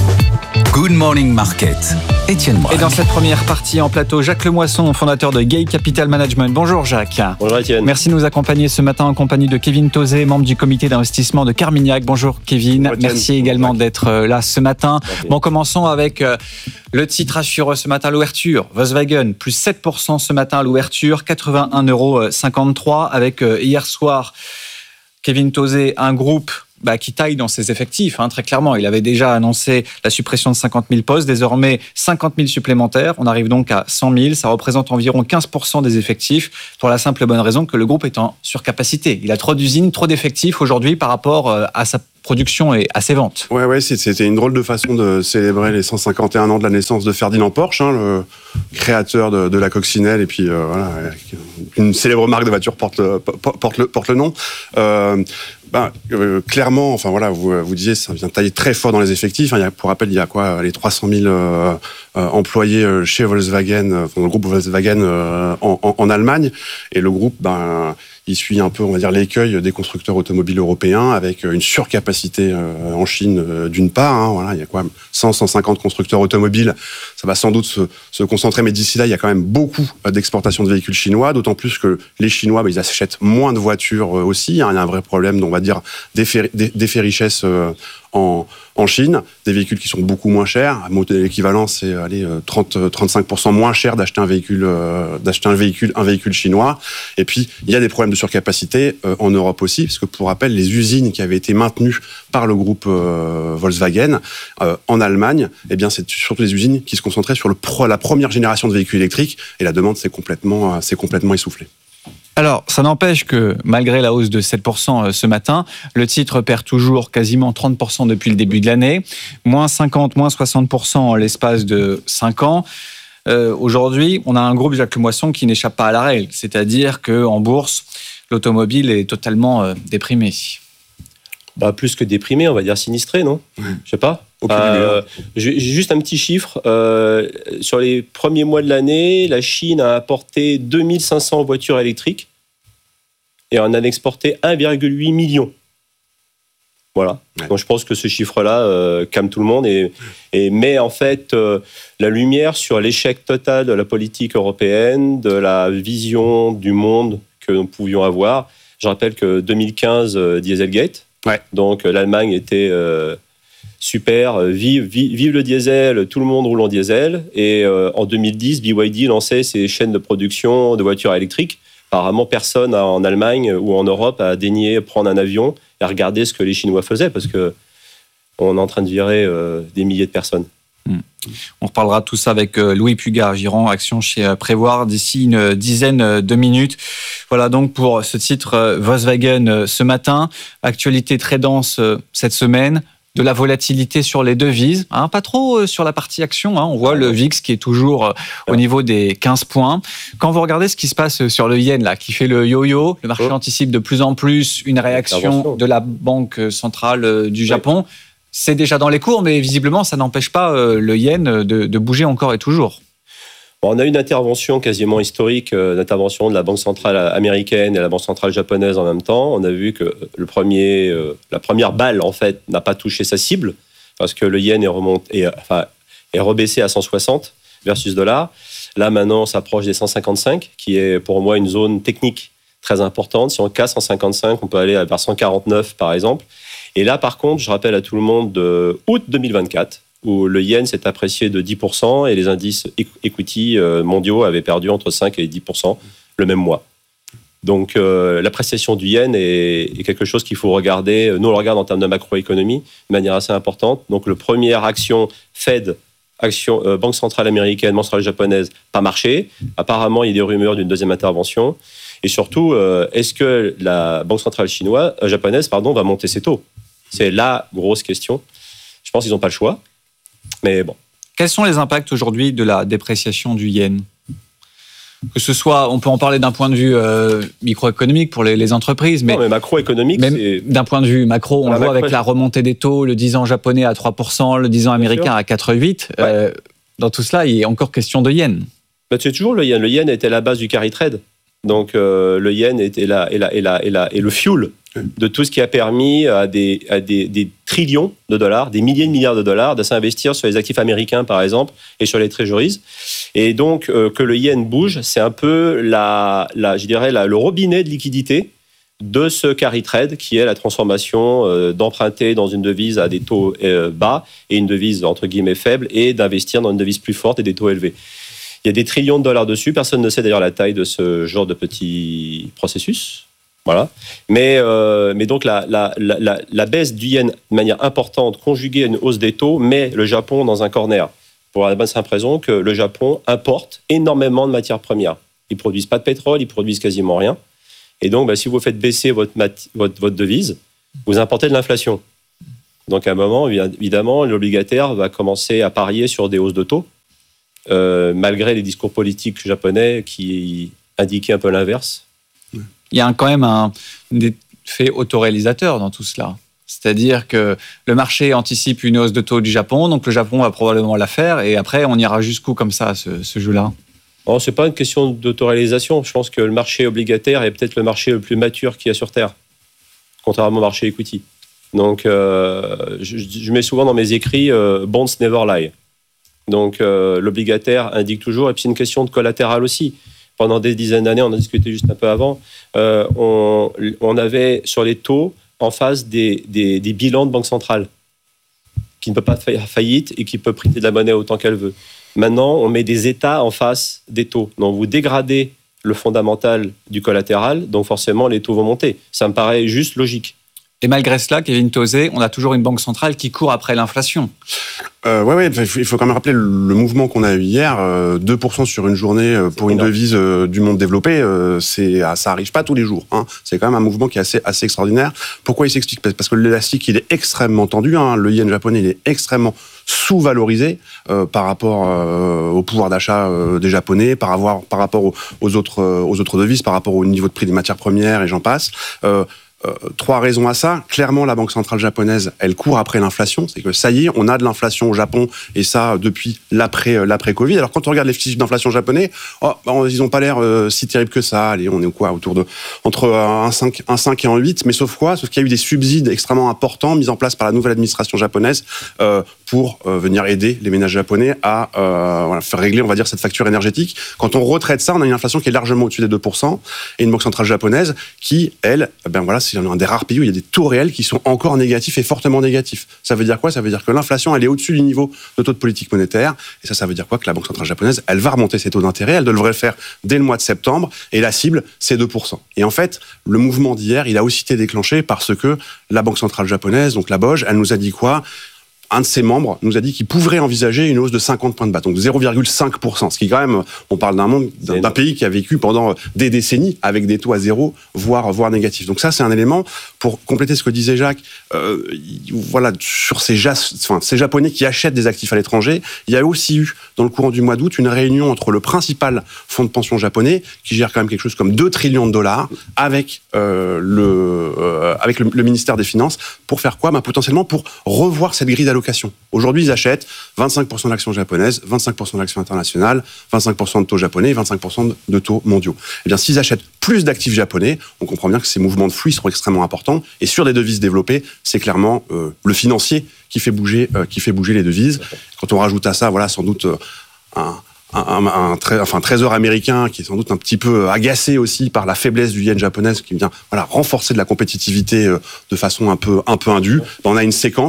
S4: Good Morning Market. Étienne Braque.
S11: Et dans cette première partie en plateau, Jacques Lemoisson, fondateur de Gay Capital Management. Bonjour Jacques.
S3: Bonjour Étienne.
S11: Merci de nous accompagner ce matin en compagnie de Kevin Tauzé, membre du comité d'investissement de Carmignac. Bonjour Kevin. Bonjour, merci également Bonjour. d'être là ce matin. Okay. Bon, commençons avec le titre assureur ce matin à l'ouverture. Volkswagen, plus sept pour cent ce matin à l'ouverture, quatre-vingt-un euros cinquante-trois, avec hier soir Kevin Tauzé, un groupe Bah, qui taille dans ses effectifs, hein, très clairement. Il avait déjà annoncé la suppression de cinquante mille postes, désormais cinquante mille supplémentaires. On arrive donc à cent mille. Ça représente environ quinze pour cent des effectifs, pour la simple et bonne raison que le groupe est en surcapacité. Il a trop d'usines, trop d'effectifs aujourd'hui par rapport à sa production et à ses ventes.
S3: Ouais, ouais, c'était une drôle de façon de célébrer les cent cinquante et un ans de la naissance de Ferdinand Porsche, hein, le créateur de, de la coccinelle, et puis euh, voilà, une célèbre marque de voiture porte le, porte le, porte le nom. Euh, ben, euh, clairement, enfin voilà, vous, vous disiez, ça vient tailler très fort dans les effectifs. Hein, il y a, pour rappel, il y a quoi, les trois cent mille euh, euh, employés chez Volkswagen, euh, le groupe Volkswagen euh, en, en, en Allemagne, et le groupe, ben, il suit un peu, on va dire, l'écueil des constructeurs automobiles européens avec une surcapacité euh, en Chine euh, d'une part. Hein, voilà, il y a quoi, cent, cent cinquante constructeurs automobiles. Ça va sans doute se, se concentrer, mais d'ici là, il y a quand même beaucoup d'exportations de véhicules chinois, d'autant plus que les Chinois, bah, ils achètent moins de voitures euh, aussi. Hein, il y a un vrai problème, on va dire, d'effet, d'effet richesse euh, en, en Chine, des véhicules qui sont beaucoup moins chers. L'équivalent, c'est allez, trente à trente-cinq pour cent moins cher d'acheter un véhicule, euh, d'acheter un véhicule, un véhicule chinois. Et puis, il y a des problèmes de surcapacité euh, en Europe aussi, parce que pour rappel, les usines qui avaient été maintenues par le groupe euh, Volkswagen euh, en Allemagne, eh bien, c'est surtout des usines qui se concentraient sur le pro, la première génération de véhicules électriques, et la demande s'est complètement, s'est complètement essoufflée.
S11: Alors, ça n'empêche que, malgré la hausse de sept pour cent ce matin, le titre perd toujours quasiment trente pour cent depuis le début de l'année, moins cinquante, moins soixante pour cent en l'espace de cinq ans. Euh, aujourd'hui, on a un groupe, Jacques Lemoisson, qui n'échappe pas à la règle, c'est-à-dire qu'en bourse, l'automobile est totalement euh, déprimé.
S3: Bah, plus que déprimé, on va dire sinistré, non ? mmh. Je sais pas. Euh, j'ai juste un petit chiffre. Euh, sur les premiers mois de l'année, la Chine a importé deux mille cinq cents voitures électriques et on a exporté un virgule huit million. Voilà. Ouais. Donc je pense que ce chiffre-là euh, calme tout le monde et, et met en fait euh, la lumière sur l'échec total de la politique européenne, de la vision du monde que nous pouvions avoir. Je rappelle que deux mille quinze, euh, Dieselgate. Ouais. Donc l'Allemagne était euh, super, vive, vive, vive le diesel, tout le monde roule en diesel. Et euh, en deux mille dix, B Y D lançait ses chaînes de production de voitures électriques. Apparemment, personne en Allemagne ou en Europe a daigné prendre un avion et regarder ce que les Chinois faisaient, parce que on est en train de virer euh, des milliers de personnes.
S11: Mmh. On reparlera de tout ça avec Louis Pugard, gérant action chez Prévoir, d'ici une dizaine de minutes. Voilà donc pour ce titre Volkswagen ce matin. Actualité très dense cette semaine. De la volatilité sur les devises, hein, pas trop sur la partie action. Hein, on voit le V I X qui est toujours au niveau des quinze points. Quand vous regardez ce qui se passe sur le yen, là, qui fait le yo-yo, le marché anticipe de plus en plus une réaction de la Banque centrale du Japon. C'est déjà dans les cours, mais visiblement, ça n'empêche pas le yen de, de bouger encore et toujours.
S3: On a une intervention quasiment historique, euh, l'intervention de la Banque centrale américaine et la Banque centrale japonaise en même temps. On a vu que le premier, euh, la première balle, en fait, n'a pas touché sa cible, parce que le yen est, remonté, est, enfin, est rebaissé à cent soixante versus dollar. Là, maintenant, on s'approche des cent cinquante-cinq, qui est pour moi une zone technique très importante. Si on casse cent cinquante-cinq, on peut aller vers cent quarante-neuf, par exemple. Et là, par contre, je rappelle à tout le monde de août deux mille vingt-quatre, où le yen s'est apprécié de dix pour cent et les indices equity mondiaux avaient perdu entre cinq et dix pour cent le même mois. Donc euh, l'appréciation du yen est, est quelque chose qu'il faut regarder. Nous, on le regarde en termes de macroéconomie de manière assez importante. Donc, le première action Fed, action euh, Banque centrale américaine, Banque centrale japonaise, pas marché. Apparemment, il y a des rumeurs d'une deuxième intervention.
S1: Et surtout, euh, est-ce que la Banque centrale chinoise, euh, japonaise pardon, va monter ses taux ? C'est la grosse question. Je pense qu'ils n'ont pas le choix. Mais bon.
S11: Quels sont les impacts aujourd'hui de la dépréciation du yen ? Que ce soit, on peut en parler d'un point de vue euh, microéconomique pour les, les entreprises, mais,
S1: non, mais macroéconomique,
S11: même
S1: c'est...
S11: d'un point de vue macro, on
S1: la
S11: le voit
S1: macro...
S11: avec la remontée des taux, le dix ans japonais à trois pour cent, le dix ans américain à quatre virgule huit. Ouais. Euh, dans tout cela, il est encore question de yen.
S1: Bah, c'est toujours le yen. Le yen était la base du carry trade. Donc euh, le yen était la, et, la, et, la, et, la, et le fuel de tout ce qui a permis à, des, à des, des trillions de dollars, des milliers de milliards de dollars, de s'investir sur les actifs américains, par exemple, et sur les treasuries. Et donc, euh, que le yen bouge, c'est un peu la, la, je dirais, la, le robinet de liquidité de ce carry trade, qui est la transformation euh, d'emprunter dans une devise à des taux euh, bas et une devise, entre guillemets, faible, et d'investir dans une devise plus forte et des taux élevés. Il y a des trillions de dollars dessus. Personne ne sait d'ailleurs la taille de ce genre de petit processus. Voilà. Mais, euh, mais donc la, la, la, la baisse du yen de manière importante, conjuguée à une hausse des taux, met le Japon dans un corner. Pour la bonne simple raison que le Japon importe énormément de matières premières. Ils ne produisent pas de pétrole, ils produisent quasiment rien. Et donc, bah, si vous faites baisser votre, mat- votre, votre devise, vous importez de l'inflation. Donc à un moment, évidemment, l'obligataire va commencer à parier sur des hausses de taux. Euh, malgré les discours politiques japonais qui indiquaient un peu l'inverse.
S11: Il y a quand même un effet autoréalisateur dans tout cela. C'est-à-dire que le marché anticipe une hausse de taux du Japon, donc le Japon va probablement la faire, et après on ira jusqu'où comme ça, ce, ce jeu-là ?
S1: Oh, c'est pas une question d'autoréalisation. Je pense que le marché obligataire est peut-être le marché le plus mature qu'il y a sur Terre, contrairement au marché equity. Donc euh, je, je mets souvent dans mes écrits euh, « bonds never lie ». Donc euh, l'obligataire indique toujours, et puis c'est une question de collatéral aussi. Pendant des dizaines d'années, on en discutait juste un peu avant, euh, on, on avait sur les taux en face des, des, des bilans de banque centrale qui ne peut pas faire faillite et qui peut prêter de la monnaie autant qu'elle veut. Maintenant, on met des États en face des taux. Donc vous dégradez le fondamental du collatéral, donc forcément les taux vont monter. Ça me paraît juste logique.
S11: Et malgré cela, Kevin Tauzé, on a toujours une banque centrale qui court après l'inflation.
S3: Euh, ouais, ouais, il faut quand même rappeler le mouvement qu'on a eu hier, euh, deux pour cent sur une journée pour une devise euh, du monde développé, euh, c'est, ça arrive pas tous les jours. Hein. C'est quand même un mouvement qui est assez, assez extraordinaire. Pourquoi il s'explique ? Parce que l'élastique, il est extrêmement tendu. Hein. Le yen japonais, il est extrêmement sous-valorisé euh, par rapport euh, au pouvoir d'achat euh, des Japonais, par, avoir, par rapport aux, aux, autres, euh, aux autres devises, par rapport au niveau de prix des matières premières, et j'en passe. Euh, Euh, trois raisons à ça. Clairement, la Banque centrale japonaise, elle court après l'inflation. C'est que ça y est, on a de l'inflation au Japon, et ça depuis l'après, euh, l'après-Covid. Alors quand on regarde les chiffres d'inflation japonais, oh, bah, ils n'ont pas l'air euh, si terribles que ça. Allez, on est quoi, autour de entre un cinq, un cinq et un huit. Mais sauf quoi ? Sauf qu'il y a eu des subsides extrêmement importants mis en place par la nouvelle administration japonaise euh, pour euh, venir aider les ménages japonais à euh, voilà, faire régler, on va dire, cette facture énergétique. Quand on retraite ça, on a une inflation qui est largement au-dessus des deux pour cent, et une Banque centrale japonaise qui, elle, ben voilà, c'est un des rares pays où il y a des taux réels qui sont encore négatifs et fortement négatifs. Ça veut dire quoi ? Ça veut dire que l'inflation, elle est au-dessus du niveau de taux de politique monétaire. Et ça, ça veut dire quoi ? Que la Banque centrale japonaise, elle va remonter ses taux d'intérêt. Elle devrait le faire dès le mois de septembre. Et la cible, c'est deux pour cent. Et en fait, le mouvement d'hier, il a aussi été déclenché parce que la Banque centrale japonaise, donc la B O J, elle nous a dit quoi ? Un de ses membres nous a dit qu'il pourrait envisager une hausse de cinquante points de base, donc zéro virgule cinq pour cent. Ce qui, quand même, on parle d'un monde, d'un, d'un pays qui a vécu pendant des décennies avec des taux à zéro, voire, voire négatifs. Donc ça, c'est un élément pour compléter ce que disait Jacques. Euh, voilà, sur ces, jas, enfin, ces Japonais qui achètent des actifs à l'étranger, il y a aussi eu, dans le courant du mois d'août, une réunion entre le principal fonds de pension japonais, qui gère quand même quelque chose comme deux trillions de dollars, avec, euh, le, euh, avec le, le ministère des Finances, pour faire quoi ? Ben, potentiellement pour revoir cette grille d'allocation. Aujourd'hui, ils achètent vingt-cinq pour cent d'actions japonaises, vingt-cinq pour cent d'actions internationales, vingt-cinq pour cent de taux japonais et vingt-cinq pour cent de taux mondiaux. Eh bien, s'ils achètent plus d'actifs japonais, on comprend bien que ces mouvements de flux seront extrêmement importants. Et sur des devises développées, c'est clairement euh, le financier qui fait bouger, euh, qui fait bouger les devises. Quand on rajoute à ça, voilà, sans doute euh, un Un, un, un, tré, enfin, un trésor américain qui est sans doute un petit peu agacé aussi par la faiblesse du yen japonaise, qui vient voilà, renforcer de la compétitivité euh, de façon un peu, un peu indue. On a une séquence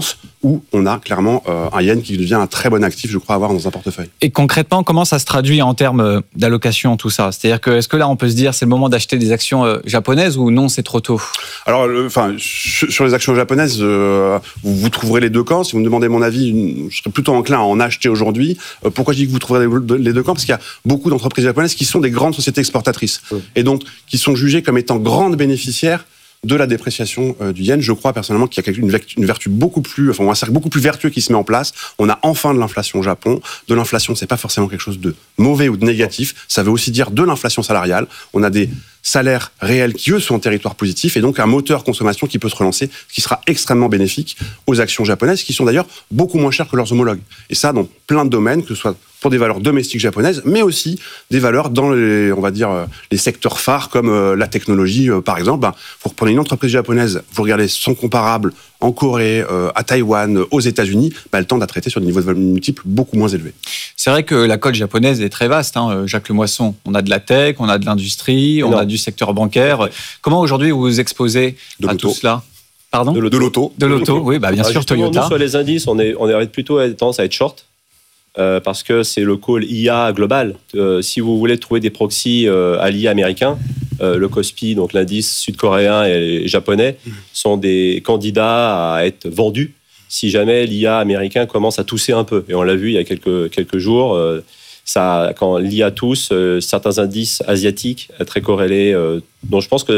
S3: où on a clairement euh, un yen qui devient un très bon actif, je crois, à avoir dans un portefeuille.
S11: Et concrètement, comment ça se traduit en termes d'allocation, tout ça ? C'est-à-dire que, est-ce que là, on peut se dire c'est le moment d'acheter des actions euh, japonaises ou non, c'est trop tôt ?
S3: Alors, enfin, sur les actions japonaises, euh, vous, vous trouverez les deux camps. Si vous me demandez mon avis, je serais plutôt enclin à en acheter aujourd'hui. Euh, pourquoi je dis que vous trouverez les deux camps ? Parce qu'il y a beaucoup d'entreprises japonaises qui sont des grandes sociétés exportatrices mmh. et donc qui sont jugées comme étant grandes bénéficiaires de la dépréciation euh, du yen. Je crois personnellement qu'il y a une vertu, une vertu beaucoup plus, enfin un cercle beaucoup plus vertueux qui se met en place. On a enfin de l'inflation au Japon. De l'inflation, c'est pas forcément quelque chose de mauvais ou de négatif. Ça veut aussi dire de l'inflation salariale. On a des salaires réels qui, eux, sont en territoire positif et donc un moteur consommation qui peut se relancer, ce qui sera extrêmement bénéfique aux actions japonaises, qui sont d'ailleurs beaucoup moins chères que leurs homologues. Et ça, dans plein de domaines, que ce soit pour des valeurs domestiques japonaises, mais aussi des valeurs dans les, on va dire, les secteurs phares comme euh, la technologie, euh, par exemple. Ben, vous reprenez une entreprise japonaise, vous regardez son comparable en Corée, euh, à Taïwan, aux États-Unis, ben, elle tend à traiter sur des niveaux de valeur multiples beaucoup moins élevés.
S11: C'est vrai que la cote japonaise est très vaste, hein, Jacques Lemoisson. On a de la tech, on a de l'industrie, on a du secteur bancaire. Comment aujourd'hui vous vous exposez de à tout cela ? Pardon ?
S3: De l'auto.
S11: De l'auto, oui, bah bien ah, sûr, Toyota.
S1: Nous, sur les indices, on est, on est plutôt tendance à être short. Euh, parce que c'est le call I A global. Euh, si vous voulez trouver des proxys euh, à l'I A américain, euh, le Kospi, donc l'indice sud-coréen et japonais, sont des candidats à être vendus si jamais l'I A américain commence à tousser un peu. Et on l'a vu il y a quelques, quelques jours, euh, ça, quand l'I A tousse, euh, certains indices asiatiques très corrélés. Euh, donc je pense que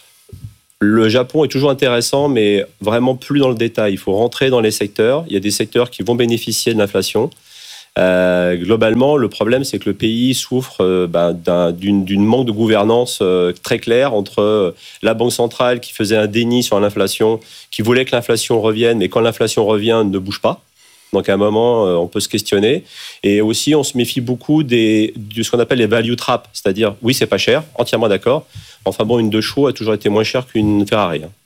S1: le Japon est toujours intéressant, mais vraiment plus dans le détail. Il faut rentrer dans les secteurs. Il y a des secteurs qui vont bénéficier de l'inflation. Euh, globalement, le problème, c'est que le pays souffre euh, ben, d'un, d'une, d'une manque de gouvernance euh, très claire entre euh, la Banque centrale qui faisait un déni sur l'inflation, qui voulait que l'inflation revienne, mais quand l'inflation revient, ne bouge pas. Donc à un moment, euh, on peut se questionner. Et aussi, on se méfie beaucoup des, de ce qu'on appelle les value traps, c'est-à-dire, oui, c'est pas cher, entièrement d'accord. Enfin bon, une deux chevaux a toujours été moins chère qu'une Ferrari. Hein.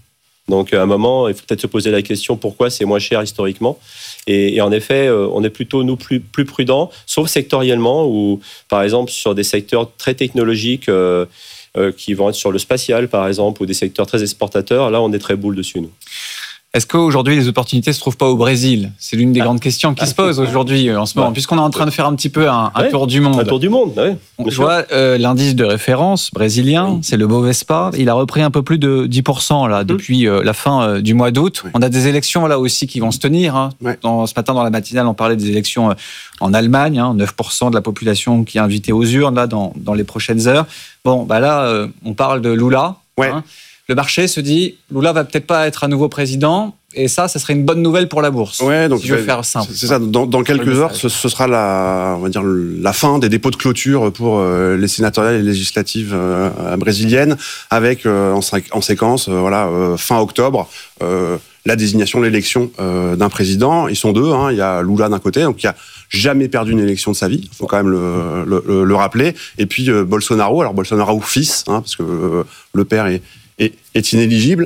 S1: Donc à un moment, il faut peut-être se poser la question pourquoi c'est moins cher historiquement. Et, et en effet, euh, on est plutôt, nous, plus, plus prudents, sauf sectoriellement, où, par exemple, sur des secteurs très technologiques euh, euh, qui vont être sur le spatial, par exemple, ou des secteurs très exportateurs, là, on est très boule dessus, nous.
S11: Est-ce qu'aujourd'hui, les opportunités ne se trouvent pas au Brésil ? C'est l'une des ah. grandes questions qui ah. se posent aujourd'hui, en ce moment, ouais. puisqu'on est en train de faire un petit peu un, un ouais. tour du monde.
S1: Un tour du monde, oui.
S11: On voit euh, l'indice de référence brésilien, oui. c'est le Bovespa. Il a repris un peu plus de dix pour cent là, depuis euh, la fin euh, du mois d'août. Oui. On a des élections là aussi qui vont se tenir. Hein. Ouais. Dans, ce matin, dans la matinale, on parlait des élections euh, en Allemagne. Hein, neuf pour cent de la population qui est invitée aux urnes là, dans, dans les prochaines heures. Bon, bah là, euh, on parle de Lula.
S3: Ouais.
S11: Hein. Le marché se dit, Lula va peut-être pas être un nouveau président. Et ça, ça serait une bonne nouvelle pour la bourse.
S3: Ouais, donc
S11: si je veux faire simple.
S3: C'est ça. Dans, dans quelques heures, ce, ce sera la, on va dire la fin des dépôts de clôture pour euh, les sénatoriales et les législatives euh, brésiliennes, avec euh, en, en séquence, euh, voilà, euh, fin octobre, euh, la désignation, l'élection euh, d'un président. Ils sont deux. Hein. Il y a Lula d'un côté, donc il a jamais perdu une élection de sa vie. Il faut quand même le, le, le, le rappeler. Et puis euh, Bolsonaro. Alors Bolsonaro fils, hein, parce que euh, le père est Est, est inéligible.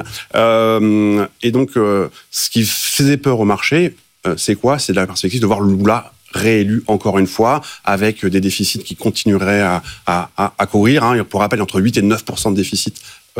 S3: Euh, et donc, euh, ce qui faisait peur au marché, euh, c'est quoi ? C'est de la perspective de voir Lula réélu encore une fois, avec des déficits qui continueraient à, à, à, à courir. Hein. Pour rappel, entre huit et neuf pour cent de déficit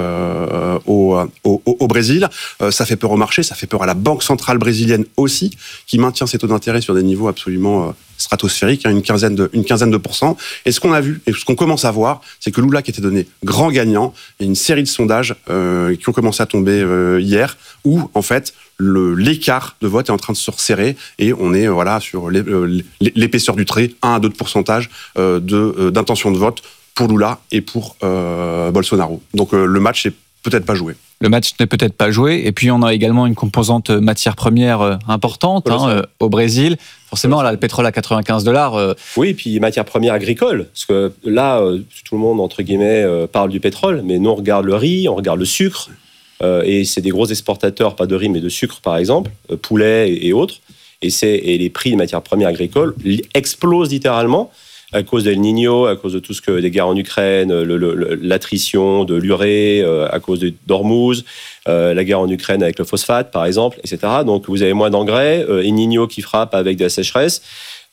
S3: euh, au, au, au Brésil. Euh, ça fait peur au marché, ça fait peur à la Banque centrale brésilienne aussi, qui maintient ses taux d'intérêt sur des niveaux absolument euh, stratosphériques, hein, une quinzaine de, une quinzaine de pourcents. Et ce qu'on a vu, et ce qu'on commence à voir, c'est que Lula, qui était donné grand gagnant, il y a une série de sondages euh, qui ont commencé à tomber euh, hier, où, en fait, Le, l'écart de vote est en train de se resserrer et on est euh, voilà, sur l'é, euh, l'épaisseur du trait, un à deux de pourcentage euh, de, euh, d'intention de vote pour Lula et pour euh, Bolsonaro. Donc euh, le match n'est peut-être pas joué.
S11: Le match n'est peut-être pas joué. Et puis on a également une composante matière première importante hein, euh, au Brésil. Forcément, là, le pétrole à quatre-vingt-quinze dollars. Euh...
S1: Oui, et puis matière première agricole. Parce que là, euh, tout le monde, entre guillemets, euh, parle du pétrole, mais nous, on regarde le riz, on regarde le sucre. Euh, et c'est des gros exportateurs, pas de riz, mais de sucre, par exemple, euh, poulet et, et autres. Et, c'est, et les prix de matières premières agricoles explosent littéralement à cause d'El Niño, à cause de tout ce que les guerres en Ukraine, le, le, l'attrition de l'urée, euh, à cause de d'Ormuz, euh, la guerre en Ukraine avec le phosphate, par exemple, et cetera. Donc vous avez moins d'engrais, euh, El Niño qui frappe avec de la sécheresse.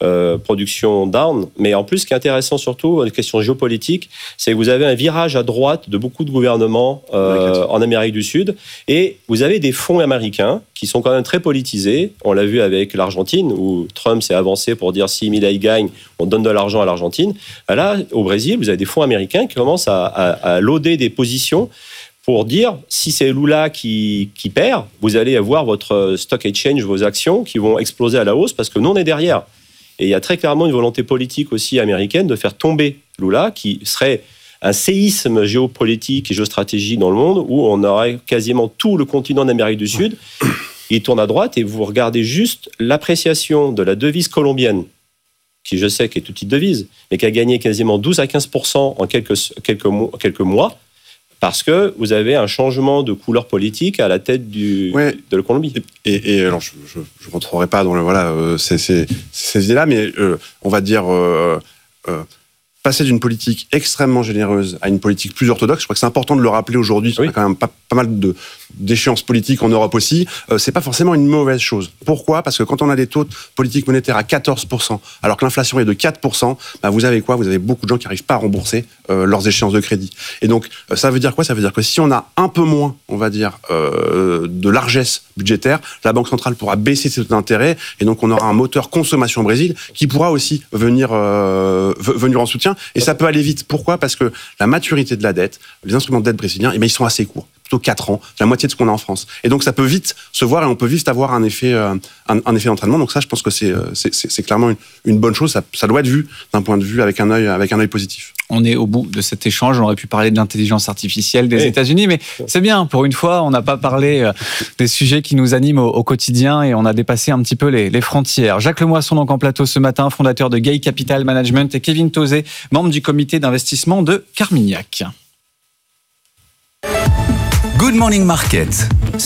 S1: euh, production down. Mais en plus, ce qui est intéressant surtout, une question géopolitique, c'est que vous avez un virage à droite de beaucoup de gouvernements euh, en Amérique du Sud, et vous avez des fonds américains qui sont quand même très politisés. On l'a vu avec l'Argentine, où Trump s'est avancé pour dire si Milei gagne, on donne de l'argent à l'Argentine. Là, au Brésil, vous avez des fonds américains qui commencent à, à, à loader des positions pour dire, si c'est Lula qui, qui perd, vous allez avoir votre stock exchange, vos actions qui vont exploser à la hausse parce que nous, on est derrière. Et il y a très clairement une volonté politique aussi américaine de faire tomber Lula, qui serait un séisme géopolitique et géostratégique dans le monde où on aurait quasiment tout le continent d'Amérique du Sud. Il tourne à droite et vous regardez juste l'appréciation de la devise colombienne, qui je sais qu'est toute petite devise, mais qui a gagné quasiment douze à quinze pour cent en quelques, quelques, mois, quelques mois. Parce que vous avez un changement de couleur politique à la tête du, ouais. de la Colombie.
S3: Et, et alors, je ne rentrerai pas dans le, voilà, euh, ces, ces, ces idées-là, mais euh, on va dire... Euh, euh, passer d'une politique extrêmement généreuse à une politique plus orthodoxe, je crois que c'est important de le rappeler aujourd'hui, oui. Il y a quand même pas, pas mal de, d'échéances politiques en Europe aussi, euh, c'est pas forcément une mauvaise chose. Pourquoi ? Parce que quand on a des taux de politique monétaire à quatorze pour cent, alors que l'inflation est de quatre pour cent, bah vous avez quoi ? Vous avez beaucoup de gens qui n'arrivent pas à rembourser euh, leurs échéances de crédit. Et donc, euh, ça veut dire quoi ? Ça veut dire que si on a un peu moins, on va dire, euh, de largesse budgétaire, la Banque centrale pourra baisser ses taux d'intérêt, et donc on aura un moteur consommation au Brésil qui pourra aussi venir, euh, venir en soutien. Et ça peut aller vite. Pourquoi ? Parce que la maturité de la dette, les instruments de dette brésiliens, eh bien, ils sont assez courts. Plutôt quatre ans, la moitié de ce qu'on a en France. Et donc, ça peut vite se voir et on peut vite avoir un effet, euh, un, un effet d'entraînement. Donc ça, je pense que c'est, c'est, c'est clairement une, une bonne chose. Ça, ça doit être vu d'un point de vue avec un œil, avec un œil positif.
S11: On est au bout de cet échange. On aurait pu parler de l'intelligence artificielle des oui. États-Unis, mais c'est bien. Pour une fois, on n'a pas parlé des sujets qui nous animent au, au quotidien et on a dépassé un petit peu les, les frontières. Jacques Lemoisson, donc en plateau ce matin, fondateur de Gay Capital Management, et Kevin Tauzet, membre du comité d'investissement de Carmignac.
S4: Good Morning Market.